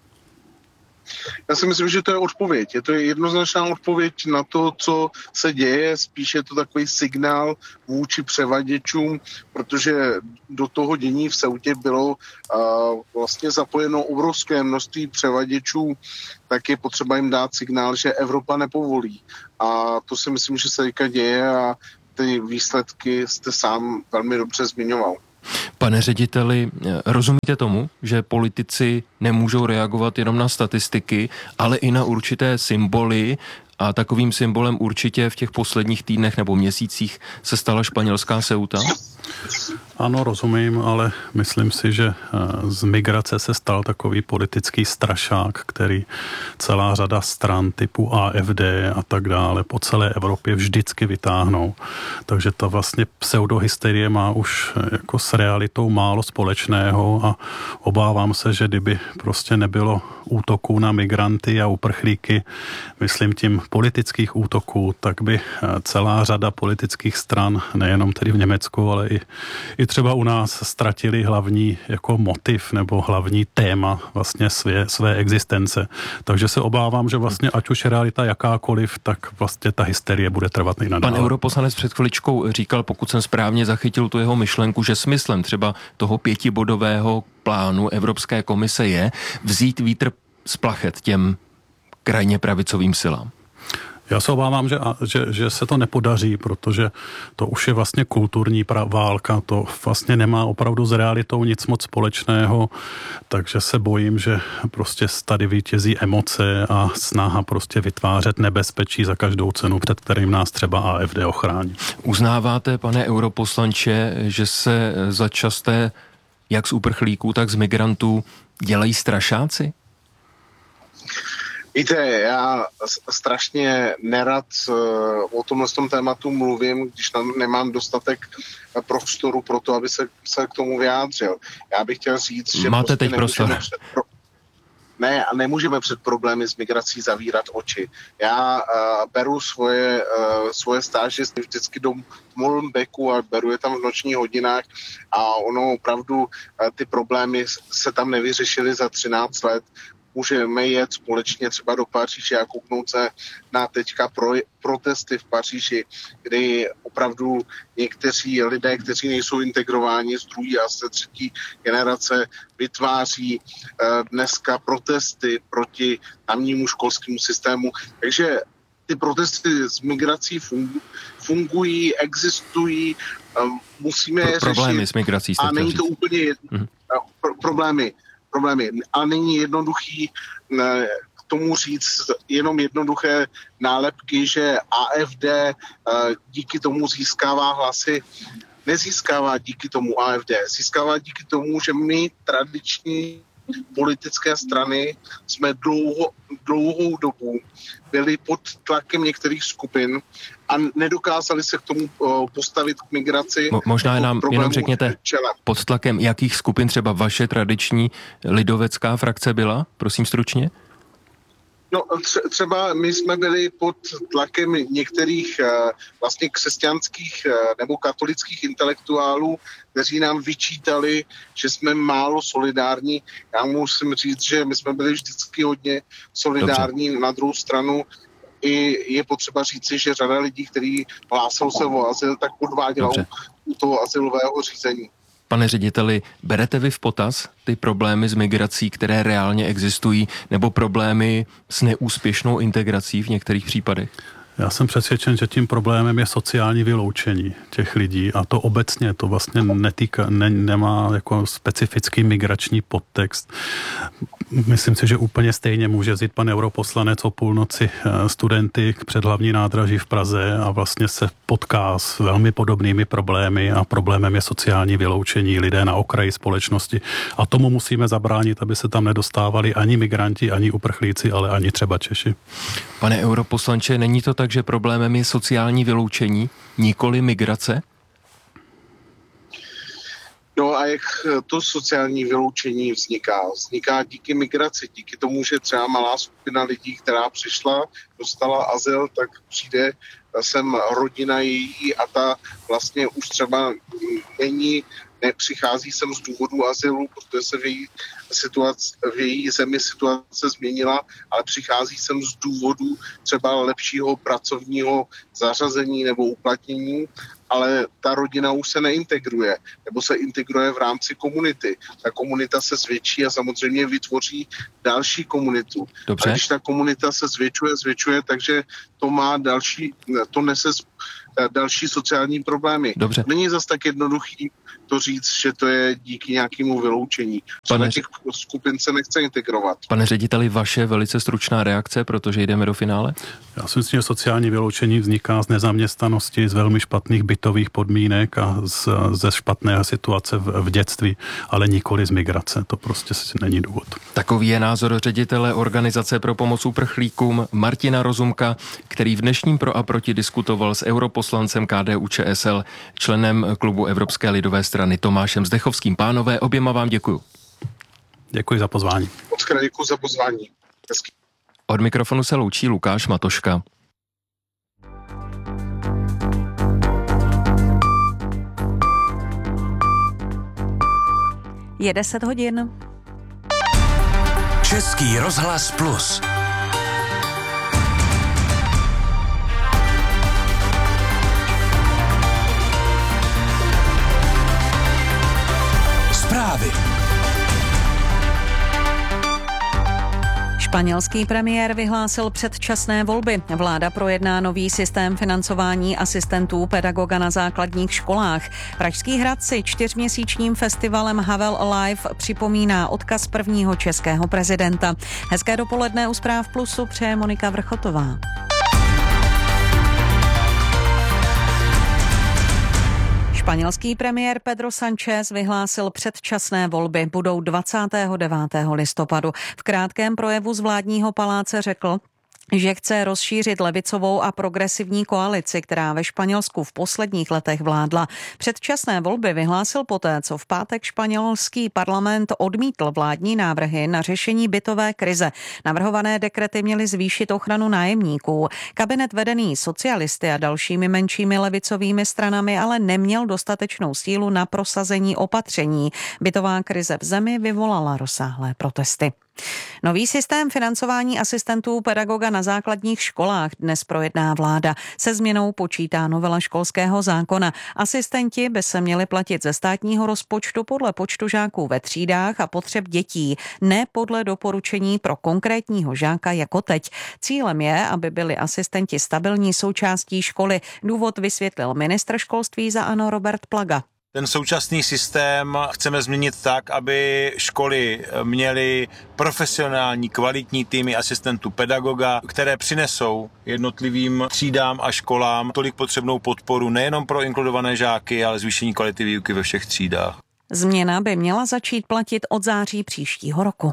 Já si myslím, že to je odpověď. Je to jednoznačná odpověď na to, co se děje. Spíš je to takový signál vůči převaděčům, protože do toho dění v Ceutě bylo uh, vlastně zapojeno obrovské množství převaděčů, tak je potřeba jim dát signál, že Evropa nepovolí. A to si myslím, že se teďka děje a ty výsledky jste sám velmi dobře zmiňoval. Pane řediteli, rozumíte tomu, že politici nemůžou reagovat jenom na statistiky, ale i na určité symboly a takovým symbolem určitě v těch posledních týdnech nebo měsících se stala španělská Ceuta? Ano, rozumím, ale myslím si, že z migrace se stal takový politický strašák, který celá řada stran typu A F D a tak dále po celé Evropě vždycky vytáhnou. Takže ta vlastně pseudohysterie má už jako s realitou málo společného a obávám se, že kdyby prostě nebylo útoků na migranty a uprchlíky, myslím tím politických útoků, tak by celá řada politických stran, nejenom tedy v Německu, ale i, i třeba u nás ztratili hlavní jako motiv nebo hlavní téma vlastně své, své existence. Takže se obávám, že vlastně ať už je realita jakákoliv, tak vlastně ta hysterie bude trvat i nadále. Pan europoslanec před chviličkou říkal, pokud jsem správně zachytil tu jeho myšlenku, že smyslem třeba toho pětibodového plánu Evropské komise je vzít vítr z plachet těm krajně pravicovým silám. Já se obávám, že, že, že se to nepodaří, protože to už je vlastně kulturní pra- válka, to vlastně nemá opravdu s realitou nic moc společného, takže se bojím, že prostě tady vítězí emoce a snaha prostě vytvářet nebezpečí za každou cenu, před kterým nás třeba A F D ochrání. Uznáváte, pane europoslanče, že se za časté jak z uprchlíků, tak z migrantů dělají strašáci? Víte, já strašně nerad o tomhle tom tématu mluvím, když nemám dostatek prostoru pro to, aby se, se k tomu vyjádřil. Já bych chtěl říct, že máte prostě teď prostor. Před pro... Ne, a nemůžeme před problémy s migrací zavírat oči. Já uh, beru svoje, uh, svoje stážisty vždycky do Molenbeeku a beru je tam v nočních hodinách a ono opravdu uh, ty problémy se tam nevyřešily za třináct let. Můžeme jet společně třeba do Paříže a kouknout se na teďka pro, protesty v Paříži, kdy opravdu někteří lidé, kteří nejsou integrováni z druhé a z třetí generace, vytváří eh, dneska protesty proti tamnímu školskému systému. Takže ty protesty s migrací fungují, existují, eh, musíme Pro, je problémy řešit. s migrací. A není to úplně mm-hmm. pro, problémy. problémy. A není jednoduchý ne, k tomu říct jenom jednoduché nálepky, že A F D díky tomu získává hlasy. Nezískává díky tomu A F D. Získává díky tomu, že my tradiční politické strany jsme dlouho, dlouhou dobu byli pod tlakem některých skupin a nedokázali se k tomu postavit k migraci. Mo- možná nám jenom řekněte, čelem. Pod tlakem jakých skupin třeba vaše tradiční lidovecká frakce byla? Prosím stručně. No tře- třeba my jsme byli pod tlakem některých uh, vlastně křesťanských uh, nebo katolických intelektuálů, kteří nám vyčítali, že jsme málo solidární. Já musím říct, že my jsme byli vždycky hodně solidární. Dobře. Na druhou stranu i je potřeba říci, že řada lidí, kteří hlásal se o azyl, tak podváděla u toho azylového řízení. Pane řediteli, berete vy v potaz ty problémy s migrací, které reálně existují, nebo problémy s neúspěšnou integrací v některých případech? Já jsem přesvědčen, že tím problémem je sociální vyloučení těch lidí a to obecně, to vlastně netýka, ne, nemá jako specifický migrační podtext. Myslím si, že úplně stejně může zjít pan europoslanec o půlnoci studenty k předhlavní nádraží v Praze a vlastně se potká s velmi podobnými problémy a problémem je sociální vyloučení, lidé na okraji společnosti a tomu musíme zabránit, aby se tam nedostávali ani migranti, ani uprchlíci, ale ani třeba Češi. Pane europoslanče, není to tak, že problémem je sociální vyloučení, nikoli migrace? No a jak to sociální vyloučení vzniká? Vzniká díky migraci, díky tomu, že třeba malá skupina lidí, která přišla, dostala azyl, tak přijde sem rodina její a ta vlastně už třeba není, nepřichází sem z důvodu azylu, protože se v její, situace, v její zemi situace změnila, ale přichází sem z důvodu třeba lepšího pracovního zařazení nebo uplatnění, ale ta rodina už se neintegruje, nebo se integruje v rámci komunity. Ta komunita se zvětší a samozřejmě vytvoří další komunitu. Dobře. A když ta komunita se zvětšuje, zvětšuje, takže to má další, to nese další sociální problémy. Dobře. Není zas tak jednoduchý to říct, že to je díky nějakému vyloučení. Třeba těch skupin se nechce integrovat. Pane řediteli, vaše velice stručná reakce, protože jdeme do finále? Já si myslím, že sociální vyloučení vzniká z nezaměstnanosti, z velmi špatných bytových podmínek a z, ze špatné situace v, v dětství, ale nikoli z migrace. To prostě není důvod. Takový je názor ředitele Organizace pro pomoc uprchlíkům Martina Rozumka, který v dnešním Pro a proti diskutoval s europoslancem K D U Č S L, členem klubu Evropské lidové strany Tomášem Zdechovským. Pánové, oběma vám děkuju. Děkuji za pozvání. Moc krát děkuji za pozvání. Hezký. Od mikrofonu se loučí Lukáš Matoška. Je deset hodin. Český rozhlas Plus. Zprávy. Španělský premiér vyhlásil předčasné volby. Vláda projedná nový systém financování asistentů pedagoga na základních školách. Pražský hrad si čtyřměsíčním festivalem Havel Alive připomíná odkaz prvního českého prezidenta. Hezké dopoledne u Zpráv Plusu přeje Monika Vrchotová. Španělský premiér Pedro Sánchez vyhlásil předčasné volby. Budou dvacátého devátého listopadu. V krátkém projevu z vládního paláce řekl, že chce rozšířit levicovou a progresivní koalici, která ve Španělsku v posledních letech vládla. Předčasné volby vyhlásil poté, co v pátek španělský parlament odmítl vládní návrhy na řešení bytové krize. Navrhované dekrety měly zvýšit ochranu nájemníků. Kabinet vedený socialisty a dalšími menšími levicovými stranami ale neměl dostatečnou sílu na prosazení opatření. Bytová krize v zemi vyvolala rozsáhlé protesty. Nový systém financování asistentů pedagoga na základních školách dnes projedná vláda. Se změnou počítá novela školského zákona. Asistenti by se měli platit ze státního rozpočtu podle počtu žáků ve třídách a potřeb dětí, ne podle doporučení pro konkrétního žáka jako teď. Cílem je, aby byli asistenti stabilní součástí školy. Důvod vysvětlil ministr školství za ANO Robert Plaga. Ten současný systém chceme změnit tak, aby školy měly profesionální, kvalitní týmy asistentů pedagoga, které přinesou jednotlivým třídám a školám tolik potřebnou podporu nejenom pro inkludované žáky, ale zvýšení kvality výuky ve všech třídách. Změna by měla začít platit od září příštího roku.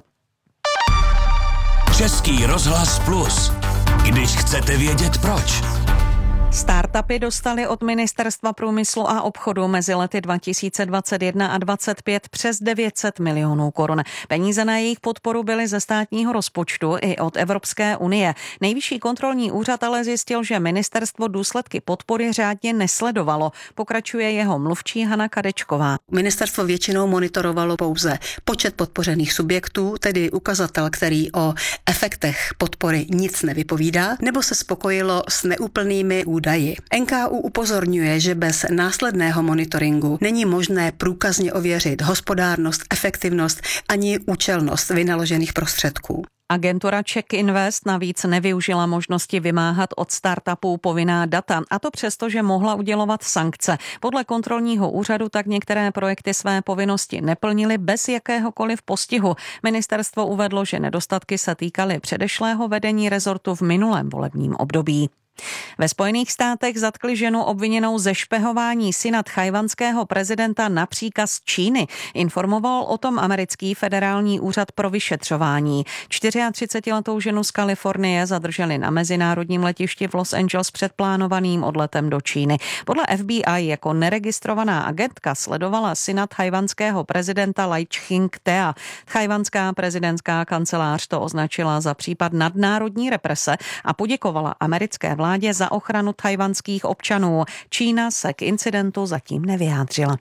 Český rozhlas Plus. Když chcete vědět proč. Startupy dostaly od Ministerstva průmyslu a obchodu mezi lety dva tisíce dvacet jedna a dvacet pět přes devět set milionů korun. Peníze na jejich podporu byly ze státního rozpočtu i od Evropské unie. Nejvyšší kontrolní úřad ale zjistil, že ministerstvo důsledky podpory řádně nesledovalo. Pokračuje jeho mluvčí Hana Kadečková. Ministerstvo většinou monitorovalo pouze počet podpořených subjektů, tedy ukazatel, který o efektech podpory nic nevypovídá, nebo se spokojilo s neúplnými údaji. N K U upozorňuje, že bez následného monitoringu není možné průkazně ověřit hospodárnost, efektivnost ani účelnost vynaložených prostředků. Agentura Czech Invest navíc nevyužila možnosti vymáhat od startupů povinná data, a to přesto, že mohla udělovat sankce. Podle kontrolního úřadu tak některé projekty své povinnosti neplnily bez jakéhokoliv postihu. Ministerstvo uvedlo, že nedostatky se týkaly předešlého vedení rezortu v minulém volebním období. Ve Spojených státech zatkli ženu obviněnou ze špehování syna tchajwanského prezidenta na příkaz Číny. Informoval o tom americký federální úřad pro vyšetřování. čtyřiatřicetiletou ženu z Kalifornie zadrželi na mezinárodním letišti v Los Angeles před plánovaným odletem do Číny. Podle F B I jako neregistrovaná agentka sledovala syna tchajwanského prezidenta Lai Ching-tea. Tchajwanská prezidentská kancelář to označila za případ nadnárodní represe a poděkovala americké vládě vládě za ochranu tchajwanských občanů. Čína se k incidentu zatím nevyjádřila.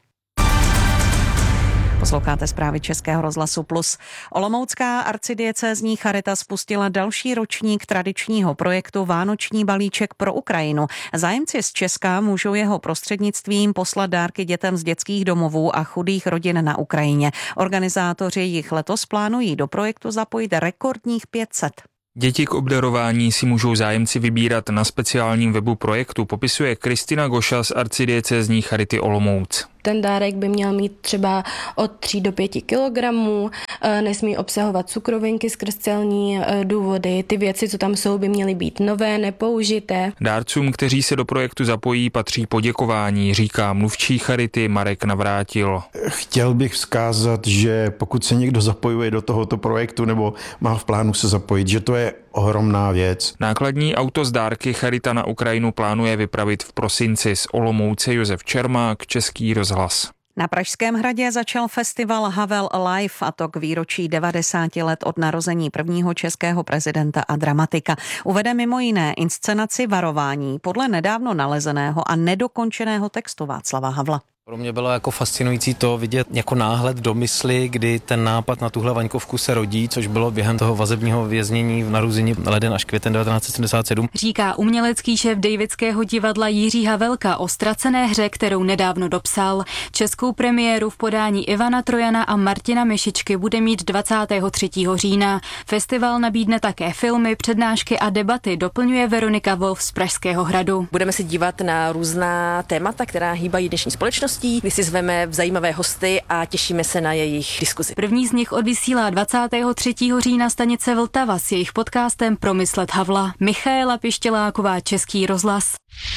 Posloucháte zprávy Českého rozhlasu Plus. Olomoucká arcidiecézní charita spustila další ročník tradičního projektu Vánoční balíček pro Ukrajinu. Zájemci z Česka můžou jeho prostřednictvím poslat dárky dětem z dětských domovů a chudých rodin na Ukrajině. Organizátoři jich letos plánují do projektu zapojit rekordních pět set. Děti k obdarování si můžou zájemci vybírat na speciálním webu projektu, popisuje Kristina Goša z arcidiecézní charity Olomouc. Ten dárek by měl mít třeba od tří do pěti kilogramů, nesmí obsahovat cukrovinky skrz celní důvody, ty věci, co tam jsou, by měly být nové, nepoužité. Dárcům, kteří se do projektu zapojí, patří poděkování, říká mluvčí charity Marek Navrátil. Chtěl bych vzkázat, že pokud se někdo zapojuje do tohoto projektu nebo má v plánu se zapojit, že to je ohromná věc. Nákladní auto z dárky charita na Ukrajinu plánuje vypravit v prosinci. Z Olomouce Josef Čermák, Český rozhlas. Na Pražském hradě začal festival Havel Alive, a to k výročí devadesáti let od narození prvního českého prezidenta a dramatika. Uvede mimo jiné inscenaci Varování podle nedávno nalezeného a nedokončeného textu Václava Havla. Pro mě bylo jako fascinující to vidět jako náhled do mysli, kdy ten nápad na tuhle Vaňkovku se rodí, což bylo během toho vazebního věznění v naruzení leden až květen devatenáct set sedmdesát sedm. Říká umělecký šéf Davidského divadla Jiří Havelka o ztracené hře, kterou nedávno dopsal. Českou premiéru v podání Ivana Trojana a Martina Myšičky bude mít dvacátého třetího října. Festival nabídne také filmy, přednášky a debaty, doplňuje Veronika Wolf z Pražského hradu. Budeme se dívat na různá témata, která hýbají dnešní společnost. Kdy si zveme zajímavé hosty a těšíme se na jejich diskuzi. První z nich odvysílá dvacátého třetího října stanice Vltava s jejich podcastem Promyslet Havla. Michaela Pištěláková, Český rozhlas.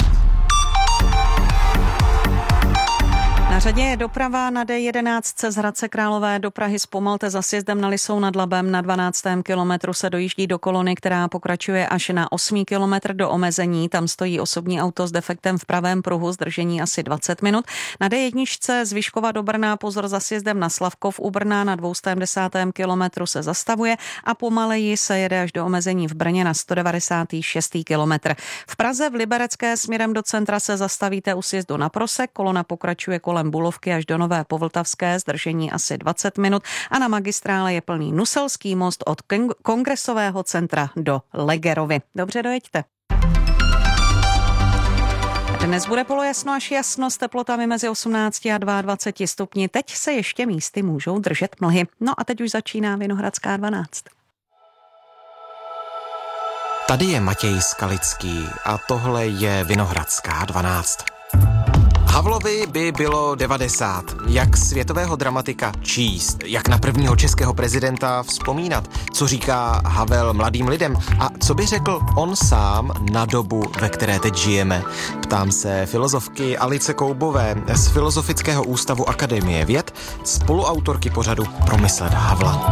Na řadě je doprava na D jedenáct z Hradce Králové do Prahy. Zpomalte za sjezdem na Lisou nad Labem. Na dvanáctém kilometru se dojíždí do kolony, která pokračuje až na osmý kilometr do omezení. Tam stojí osobní auto s defektem v pravém pruhu, zdržení asi dvacet minut. Na D jedna z Vyškova do Brna pozor za sjezdem na Slavkov u Brna. Na dvěstě desátém kilometru se zastavuje a pomaleji se jede až do omezení v Brně na sto devadesátý šestý kilometr. V Praze v Liberecké směrem do centra se zastavíte u sjezdu na Prosek. Kolona pokračuje kolem Bulovky až do Nové Povltavské, zdržení asi dvacet minut, a na magistrále je plný Nuselský most od Kongresového centra do Legerovy. Dobře, dojeďte. Dnes bude polojasno až jasno s teplotami mezi osmnácti a dvaceti dvěma stupni. Teď se ještě místy můžou držet mlhy. No a teď už začíná Vinohradská dvanáct. Tady je Matěj Skalický a tohle je Vinohradská dvanáct. Havlovi by bylo devadesát. Jak světového dramatika číst? Jak na prvního českého prezidenta vzpomínat? Co říká Havel mladým lidem? A co by řekl on sám na dobu, ve které teď žijeme? Ptám se filozofky Alice Koubové z Filozofického ústavu Akademie věd, spoluautorky pořadu Promyslet Havla.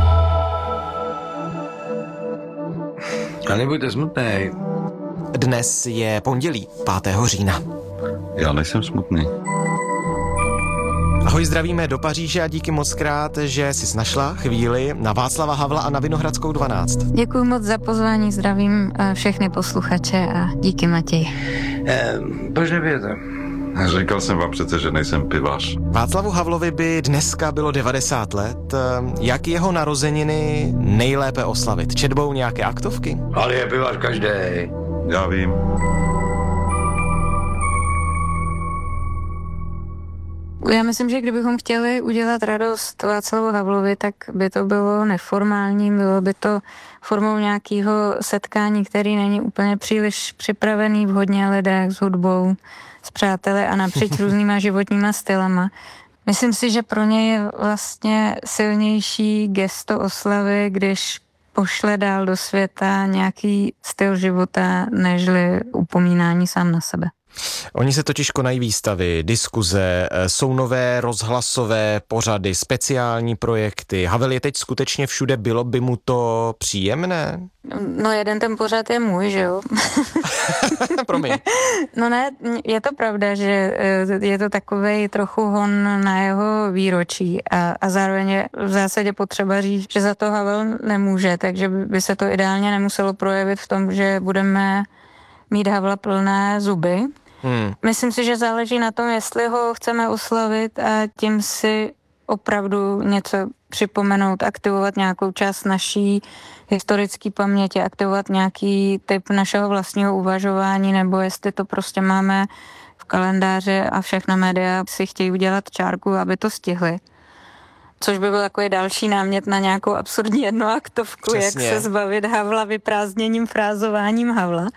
A nebuďte smutnej. Dnes je pondělí, pátého října. Já nejsem smutný. Ahoj, zdravíme do Paříže a díky moc krát, že jsi našla chvíli na Václava Havla a na Vinohradskou dvanáct. Děkuji moc za pozvání, zdravím všechny posluchače a díky, Matěj. Eh, proč nepijete? Říkal jsem vám přece, že nejsem pivař. Václavu Havlovi by dneska bylo devadesát let. Jak jeho narozeniny nejlépe oslavit? Četbou nějaké aktovky? Ale je pivař každej. Já vím. Já myslím, že kdybychom chtěli udělat radost Václavu Havlovi, tak by to bylo neformální, bylo by to formou nějakého setkání, který není úplně příliš připravený v hodně lidech s hudbou, s přáteli a napříč různýma životníma stylama. Myslím si, že pro něj je vlastně silnější gesto oslavy, když pošle dál do světa nějaký styl života, nežli upomínání sám na sebe. Oni se totiž konají výstavy, diskuze, jsou nové rozhlasové pořady, speciální projekty. Havel je teď skutečně všude, bylo by mu to příjemné? No jeden ten pořad je můj, že jo? Promiň. No ne, je to pravda, že je to takovej trochu hon na jeho výročí a, a zároveň je v zásadě potřeba říct, že za to Havel nemůže, takže by se to ideálně nemuselo projevit v tom, že budeme mít Havla plné zuby. Hmm. Myslím si, že záleží na tom, jestli ho chceme oslavit a tím si opravdu něco připomenout, aktivovat nějakou část naší historické paměti, aktivovat nějaký typ našeho vlastního uvažování, nebo jestli to prostě máme v kalendáři a všechna média si chtějí udělat čárku, aby to stihli. Což by byl takový další námět na nějakou absurdní jednoaktovku, Přesně. jak se zbavit Havla vyprázdněním frázováním Havla.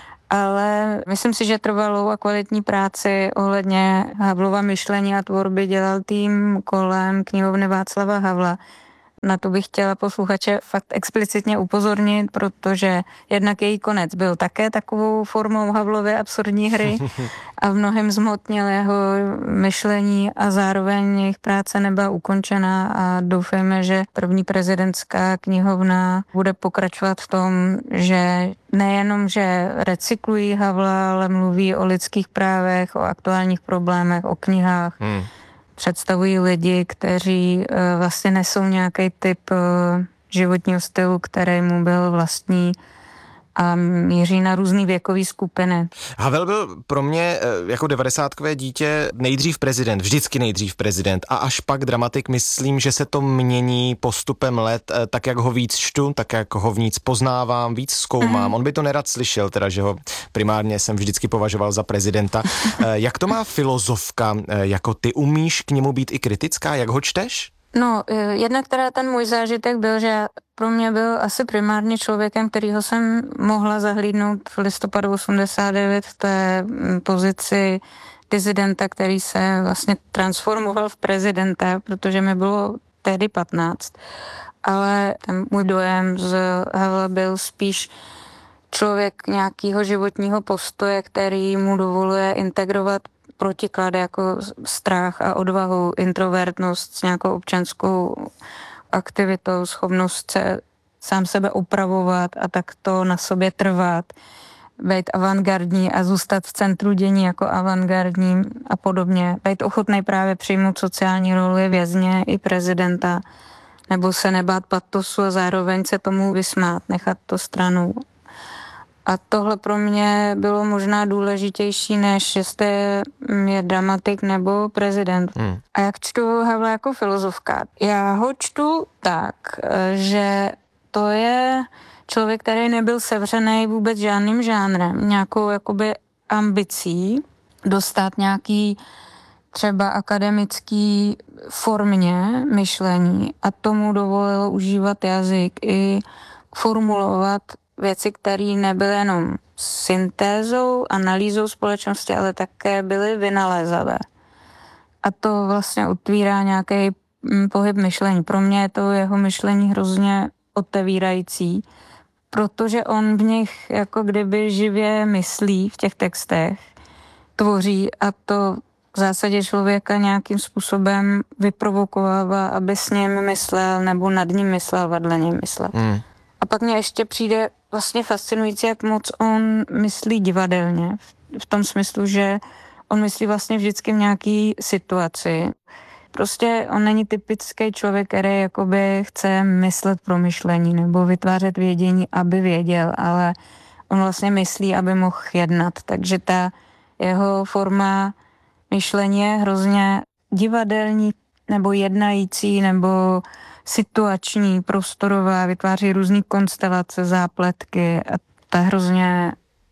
Ale myslím si, že trvalou a kvalitní práci ohledně Havlova myšlení a tvorby dělal tým kolem knihovny Václava Havla. Na to bych chtěla posluchače fakt explicitně upozornit, protože jednak její konec byl také takovou formou Havlovy absurdní hry a v mnohém zhmotnil jeho myšlení a zároveň jejich práce nebyla ukončena a doufejme, že první prezidentská knihovna bude pokračovat v tom, že nejenom, že recyklují Havla, ale mluví o lidských právech, o aktuálních problémech, o knihách. Hmm. Představují lidi, kteří uh, vlastně nesou nějaký typ uh, životního stylu, který mu byl vlastní a míří na různý věkový skupiny. Havel byl pro mě jako devadesátkové dítě nejdřív prezident, vždycky nejdřív prezident a až pak dramatik. Myslím, že se to mění postupem let, tak jak ho víc čtu, tak jak ho víc poznávám, víc zkoumám. Mm. On by to nerad slyšel, teda, že ho primárně jsem vždycky považoval za prezidenta. Jak to má filozofka, jako ty umíš k němu být i kritická, jak ho čteš? No, jednak teda ten můj zážitek byl, že pro mě byl asi primárně člověkem, kterýho jsem mohla zahlídnout v listopadu osmdesát devět v té pozici dizidenta, který se vlastně transformoval v prezidenta, protože mi bylo tehdy patnáct. Ale ten můj dojem z Havla byl spíš člověk nějakého životního postoje, který mu dovoluje integrovat protiklady jako strach a odvahu, introvertnost s nějakou občanskou aktivitou, schopnost se sám sebe upravovat a tak to na sobě trvat, být avantgardní a zůstat v centru dění jako avantgardní a podobně. Být ochotný právě přijmout sociální roli vězně i prezidenta, nebo se nebát patosu a zároveň se tomu vysmát, nechat to stranou. A tohle pro mě bylo možná důležitější, než jestli je dramatik nebo prezident. Hmm. A jak čtu Havla jako filozofka? Já ho čtu tak, že to je člověk, který nebyl sevřený vůbec žádným žánrem, nějakou jakoby ambicí dostat nějaký třeba akademický formě myšlení a tomu dovolilo užívat jazyk i formulovat věci, které nebyly jenom syntézou, analýzou společnosti, ale také byly vynalézavé. A to vlastně otvírá nějaký pohyb myšlení. Pro mě je to jeho myšlení hrozně otevírající, protože on v nich jako kdyby živě myslí v těch textech, tvoří a to v zásadě člověka nějakým způsobem vyprovokovává, aby s ním myslel nebo nad ním myslel, vedle něj myslel. Hmm. A pak mně ještě přijde vlastně fascinující, jak moc on myslí divadelně. V tom smyslu, že on myslí vlastně vždycky v nějaký situaci. Prostě on není typický člověk, který jakoby chce myslet promyšlení nebo vytvářet vědění, aby věděl, ale on vlastně myslí, aby mohl jednat. Takže ta jeho forma myšlení je hrozně divadelní nebo jednající nebo situační, prostorová, vytváří různý konstelace, zápletky a ta hrozně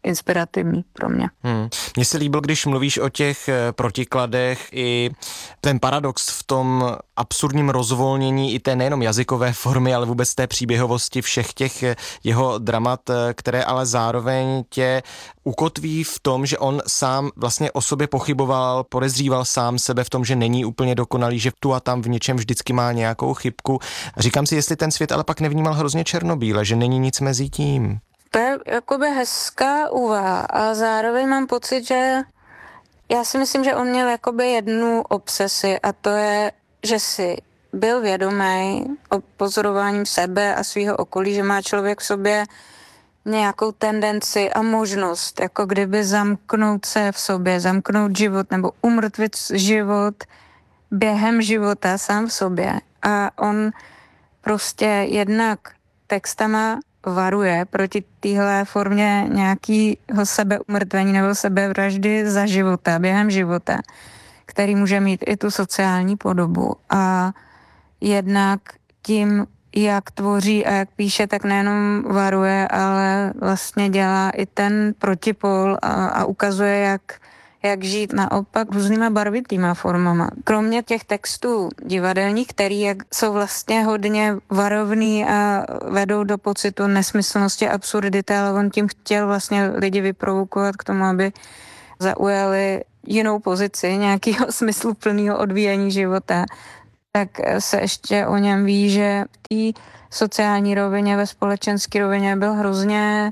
inspirativní pro mě. Hmm. Mně se líbil, když mluvíš o těch protikladech i ten paradox v tom absurdním rozvolnění i té nejenom jazykové formy, ale vůbec té příběhovosti všech těch jeho dramat, které ale zároveň tě ukotví v tom, že on sám vlastně o sobě pochyboval, podezříval sám sebe v tom, že není úplně dokonalý, že tu a tam v něčem vždycky má nějakou chybku. Říkám si, jestli ten svět ale pak nevnímal hrozně černobíle, že není nic mezi tím. To je jakoby hezká úvaha a zároveň mám pocit, že já si myslím, že on měl jakoby jednu obsesi a to je, že si byl vědomý o pozorováním sebe a svého okolí, že má člověk v sobě nějakou tendenci a možnost, jako kdyby zamknout se v sobě, zamknout život nebo umrtvit život během života sám v sobě. A on prostě jednak textama varuje proti téhle formě nějakého sebeumrtvení nebo sebevraždy za života, během života, který může mít i tu sociální podobu. A jednak tím, jak tvoří a jak píše, tak nejenom varuje, ale vlastně dělá i ten protipol a, a ukazuje, jak, jak žít naopak různýma barvitýma formama. Kromě těch textů divadelních, který jak jsou vlastně hodně varovný a vedou do pocitu nesmyslnosti, absurdity, ale on tím chtěl vlastně lidi vyprovokovat k tomu, aby zaujali jinou pozici, nějakého smysluplného odvíjení života, tak se ještě o něm ví, že v té sociální rovině, ve společenské rovině byl hrozně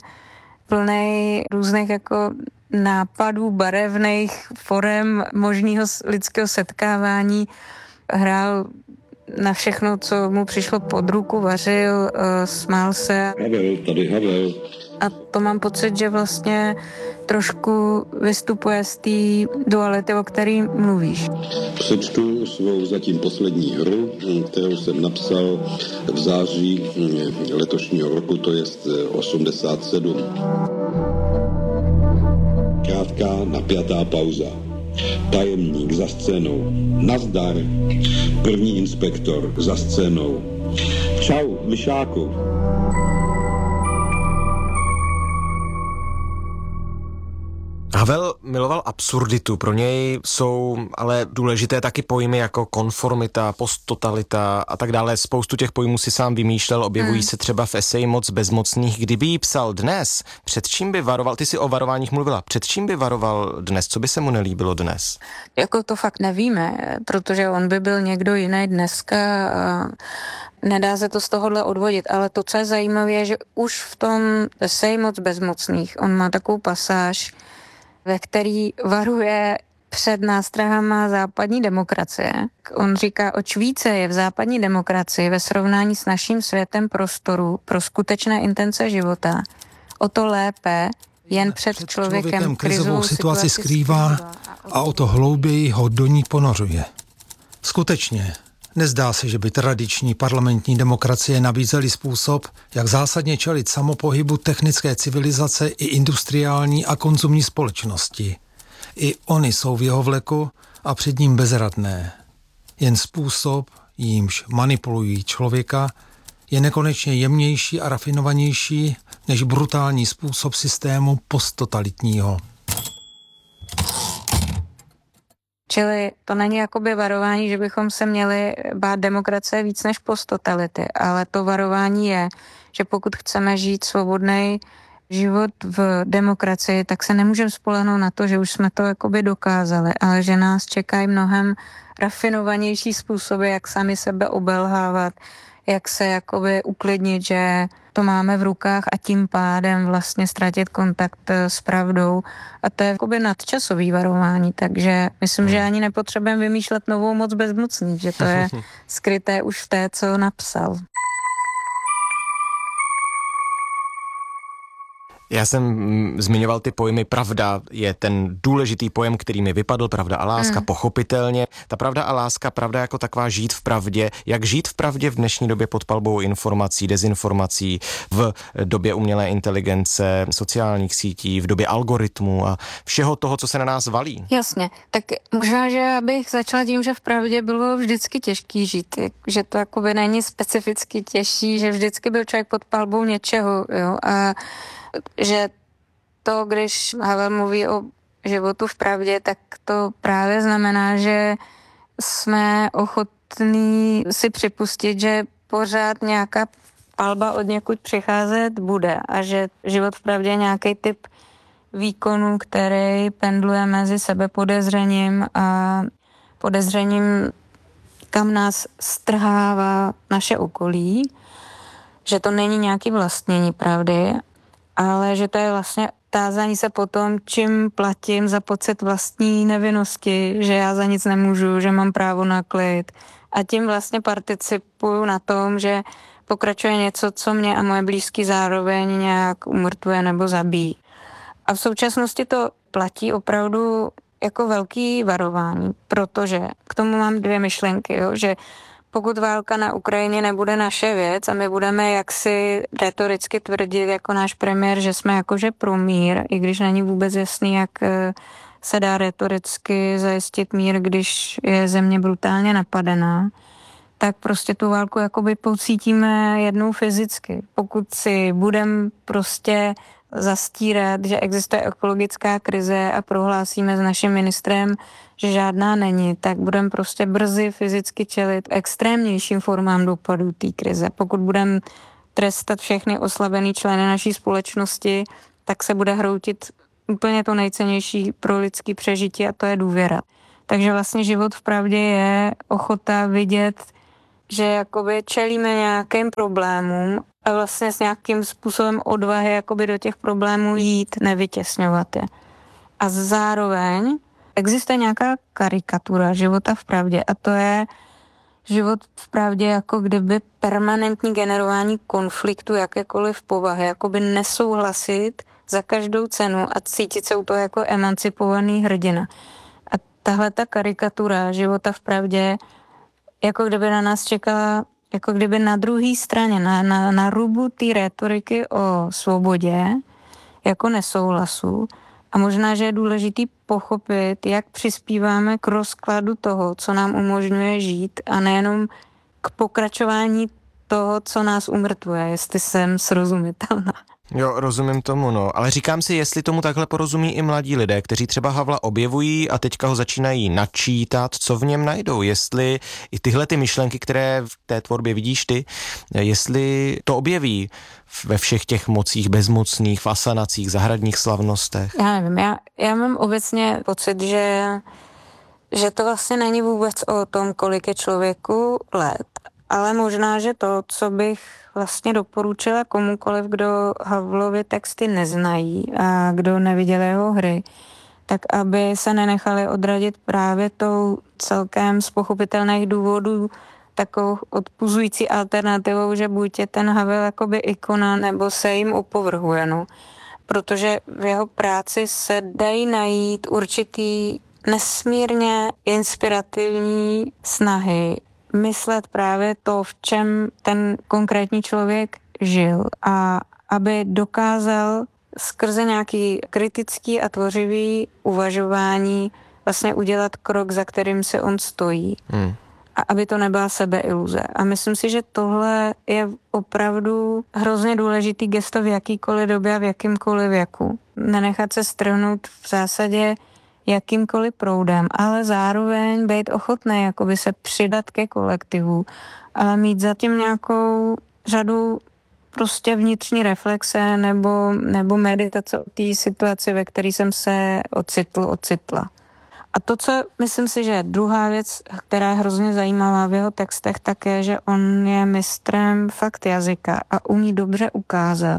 plnej různých jako nápadů, barevných forem možného lidského setkávání. Hrál na všechno, co mu přišlo pod ruku, vařil, smál se. Havel, tady Havel. A to mám pocit, že vlastně trošku vystupuje z té duality, o které mluvíš. Přečtu svou zatím poslední hru, kterou jsem napsal v září letošního roku, to je osmdesát sedm. Krátká napjatá pauza. Tajemník za scénou. Nazdar. První inspektor za scénou. Čau, myšáku. Havel miloval absurditu, pro něj jsou ale důležité taky pojmy jako konformita, posttotalita a tak dále. Spoustu těch pojmů si sám vymýšlel, objevují hmm. se třeba v eseji Moc bezmocných. Kdyby jí psal dnes, před čím by varoval, ty si o varováních mluvila, před čím by varoval dnes, co by se mu nelíbilo dnes? Jako to fakt nevíme, protože on by byl někdo jiný dneska a nedá se to z tohohle odvodit, ale to, co je zajímavé, je, že už v tom eseji Moc bezmocných, on má takovou pasáž, ve který varuje před nástrahama západní demokracie. On říká, oč více je v západní demokracii ve srovnání s naším světem prostoru pro skutečné intence života, o to lépe jen před, před člověkem, člověkem krizovou situaci skrývá a o to hlouběji ho do ní ponořuje. Skutečně, nezdá se, že by tradiční parlamentní demokracie nabízely způsob, jak zásadně čelit samopohybu technické civilizace i industriální a konzumní společnosti. I oni jsou v jeho vleku a před ním bezradné. Jen způsob, jímž manipulují člověka, je nekonečně jemnější a rafinovanější než brutální způsob systému posttotalitního. Čili to není jakoby varování, že bychom se měli bát demokracie víc než posttotality, ale to varování je, že pokud chceme žít svobodný život v demokracii, tak se nemůžeme spolehnout na to, že už jsme to jakoby dokázali, ale že nás čekají mnohem rafinovanější způsoby, jak sami sebe obelhávat, jak se jakoby uklidnit, že to máme v rukách a tím pádem vlastně ztratit kontakt s pravdou. A to je jakoby nadčasový varování, takže myslím, že ani nepotřebujeme vymýšlet novou Moc bezmocných, že to je skryté už v té, co napsal. Já jsem zmiňoval ty pojmy, pravda je ten důležitý pojem, který mi vypadl, pravda a láska, mm. pochopitelně. Ta pravda a láska, pravda jako taková žít v pravdě. Jak žít v pravdě v dnešní době pod palbou informací, dezinformací, v době umělé inteligence, sociálních sítí, v době algoritmů a všeho toho, co se na nás valí? Jasně, tak možná, že abych začala tím, že v pravdě bylo vždycky těžký žít, že to jakoby není specificky těžší, že vždycky byl člověk pod palbou něčeho, jo, a že to, když Havel mluví o životu v pravdě, tak to právě znamená, že jsme ochotní si připustit, že pořád nějaká palba od někud přicházet bude a že život v pravdě je nějaký typ výkonu, který pendluje mezi sebepodezřením a podezřením, kam nás strhává naše okolí, že to není nějaký vlastnění pravdy, ale že to je vlastně tázání se potom, čím platím za pocit vlastní nevinnosti, že já za nic nemůžu, že mám právo na klid a tím vlastně participuju na tom, že pokračuje něco, co mě a moje blízky zároveň nějak umrtvuje nebo zabíjí. A v současnosti to platí opravdu jako velký varování, protože k tomu mám dvě myšlenky, jo, že pokud válka na Ukrajině nebude naše věc a my budeme jaksi retoricky tvrdit jako náš premiér, že jsme jakože pro mír, i když není vůbec jasný, jak se dá retoricky zajistit mír, když je země brutálně napadená, tak prostě tu válku jakoby pocítíme jednou fyzicky. Pokud si budeme prostě zastírat, že existuje ekologická krize a prohlásíme s naším ministrem, že žádná není, tak budeme prostě brzy fyzicky čelit extrémnějším formám dopadů té krize. Pokud budeme trestat všechny oslabený členy naší společnosti, tak se bude hroutit úplně to nejcennější pro lidský přežití a to je důvěra. Takže vlastně život v pravdě je ochota vidět, že jakoby čelíme nějakým problémům a vlastně s nějakým způsobem odvahy jakoby do těch problémů jít, nevytěsňovat je. A zároveň existuje nějaká karikatura života v pravdě a to je život v pravdě jako kdyby permanentní generování konfliktu jakékoliv povahy, jakoby nesouhlasit za každou cenu a cítit se u toho jako emancipovaný hrdina. A tahle ta karikatura života v pravdě jako kdyby na nás čekala, jako kdyby na druhé straně, na, na, na rubu té rétoriky o svobodě, jako nesouhlasu. A možná, že je důležitý pochopit, jak přispíváme k rozkladu toho, co nám umožňuje žít a nejenom k pokračování toho, co nás umrtvuje, jestli jsem srozumitelná. Jo, rozumím tomu, no. Ale říkám si, jestli tomu takhle porozumí i mladí lidé, kteří třeba Havla objevují a teďka ho začínají načítat, co v něm najdou. Jestli i tyhle ty myšlenky, které v té tvorbě vidíš ty, jestli to objeví ve všech těch mocích bezmocných, v asanacích, zahradních slavnostech. Já nevím, já, já mám obecně pocit, že, že to vlastně není vůbec o tom, kolik je člověku let. Ale možná, že to, co bych vlastně doporučila komukoliv, kdo Havlovy texty neznají a kdo neviděl jeho hry, tak aby se nenechali odradit právě tou celkem z pochopitelných důvodů takovou odpuzující alternativou, že buď je ten Havel jakoby ikona, nebo se jim opovrhuje. No. Protože v jeho práci se dají najít určitý nesmírně inspirativní snahy myslet právě to, v čem ten konkrétní člověk žil a aby dokázal skrze nějaký kritický a tvořivý uvažování vlastně udělat krok, za kterým se on stojí. Hmm. A aby to nebyla sebeiluze. A myslím si, že tohle je opravdu hrozně důležitý gesto v jakýkoliv době a v jakýmkoliv věku. Nenechat se strhnout v zásadě jakýmkoliv proudem, ale zároveň být ochotný jakoby se přidat ke kolektivu, ale mít zatím nějakou řadu prostě vnitřní reflexe nebo, nebo meditace o té situaci, ve které jsem se ocitl, ocitla. A to, co myslím si, že je druhá věc, která je hrozně zajímavá v jeho textech, tak je, že on je mistrem fakt jazyka a umí dobře ukázat,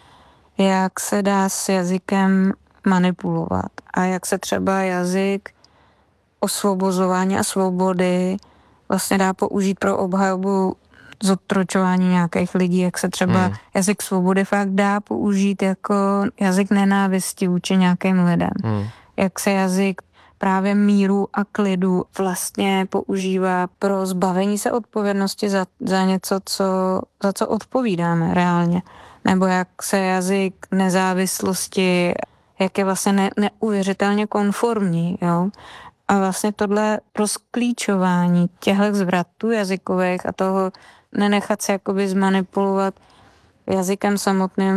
jak se dá s jazykem manipulovat a jak se třeba jazyk osvobozování a svobody vlastně dá použít pro obhajobu zotročování nějakých lidí, jak se třeba hmm. jazyk svobody fakt dá použít jako jazyk nenávisti vůči nějakým lidem. Hmm. Jak se jazyk právě míru a klidu vlastně používá pro zbavení se odpovědnosti za, za něco, co, za co odpovídáme reálně. Nebo jak se jazyk nezávislosti, jak je vlastně ne, neuvěřitelně konformní, jo. A vlastně tohle rozklíčování těchto zvratů jazykových a toho nenechat se jakoby zmanipulovat jazykem samotným,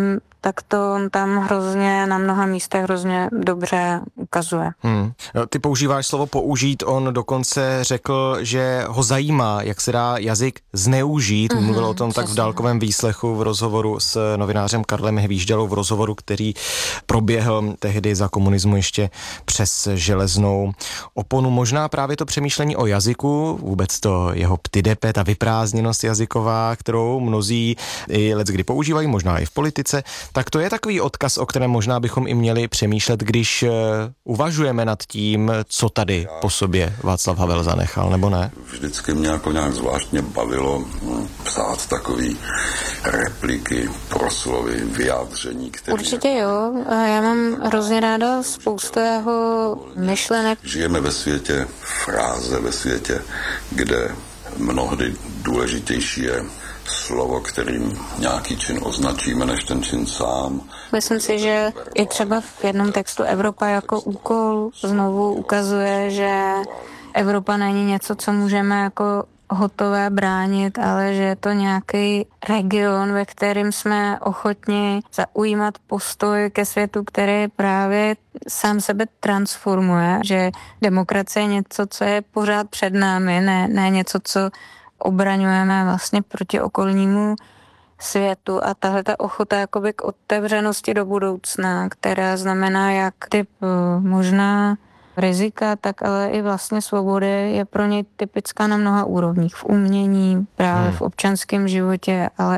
tak to on tam hrozně na mnoha místech hrozně dobře ukazuje. Hmm. Ty používáš slovo použít, on dokonce řekl, že ho zajímá, jak se dá jazyk zneužít. Mm-hmm, Mluvil o tom přesně. tak v dálkovém výslechu v rozhovoru s novinářem Karlem Hvíždalou, v rozhovoru, který proběhl tehdy za komunismu ještě přes železnou oponu. Možná právě to přemýšlení o jazyku, vůbec to jeho ptydepe, ta vyprázdněnost jazyková, kterou mnozí i leckdy používají, možná i v politice, tak to je takový odkaz, o kterém možná bychom i měli přemýšlet, když uvažujeme nad tím, co tady po sobě Václav Havel zanechal, nebo ne? Vždycky mě jako nějak zvláštně bavilo psát takový repliky, proslovy, vyjádření, které... Určitě jo, já mám hrozně ráda spoustu jeho myšlenek. Žijeme ve světě fráze, ve světě, kde mnohdy důležitější je slovo, kterým nějaký čin označíme, než ten čin sám. Myslím si, že i třeba v jednom textu Evropa jako úkol znovu ukazuje, že Evropa není něco, co můžeme jako hotové bránit, ale že je to nějaký region, ve kterém jsme ochotni zaujímat postoj ke světu, který právě sám sebe transformuje, že demokracie je něco, co je pořád před námi, ne, ne něco, co obraňujeme vlastně proti okolnímu světu a tahle ta ochota jakoby k otevřenosti do budoucna, která znamená jak typ možná rizika, tak ale i vlastně svobody je pro něj typická na mnoha úrovních. V umění, právě hmm. v občanském životě, ale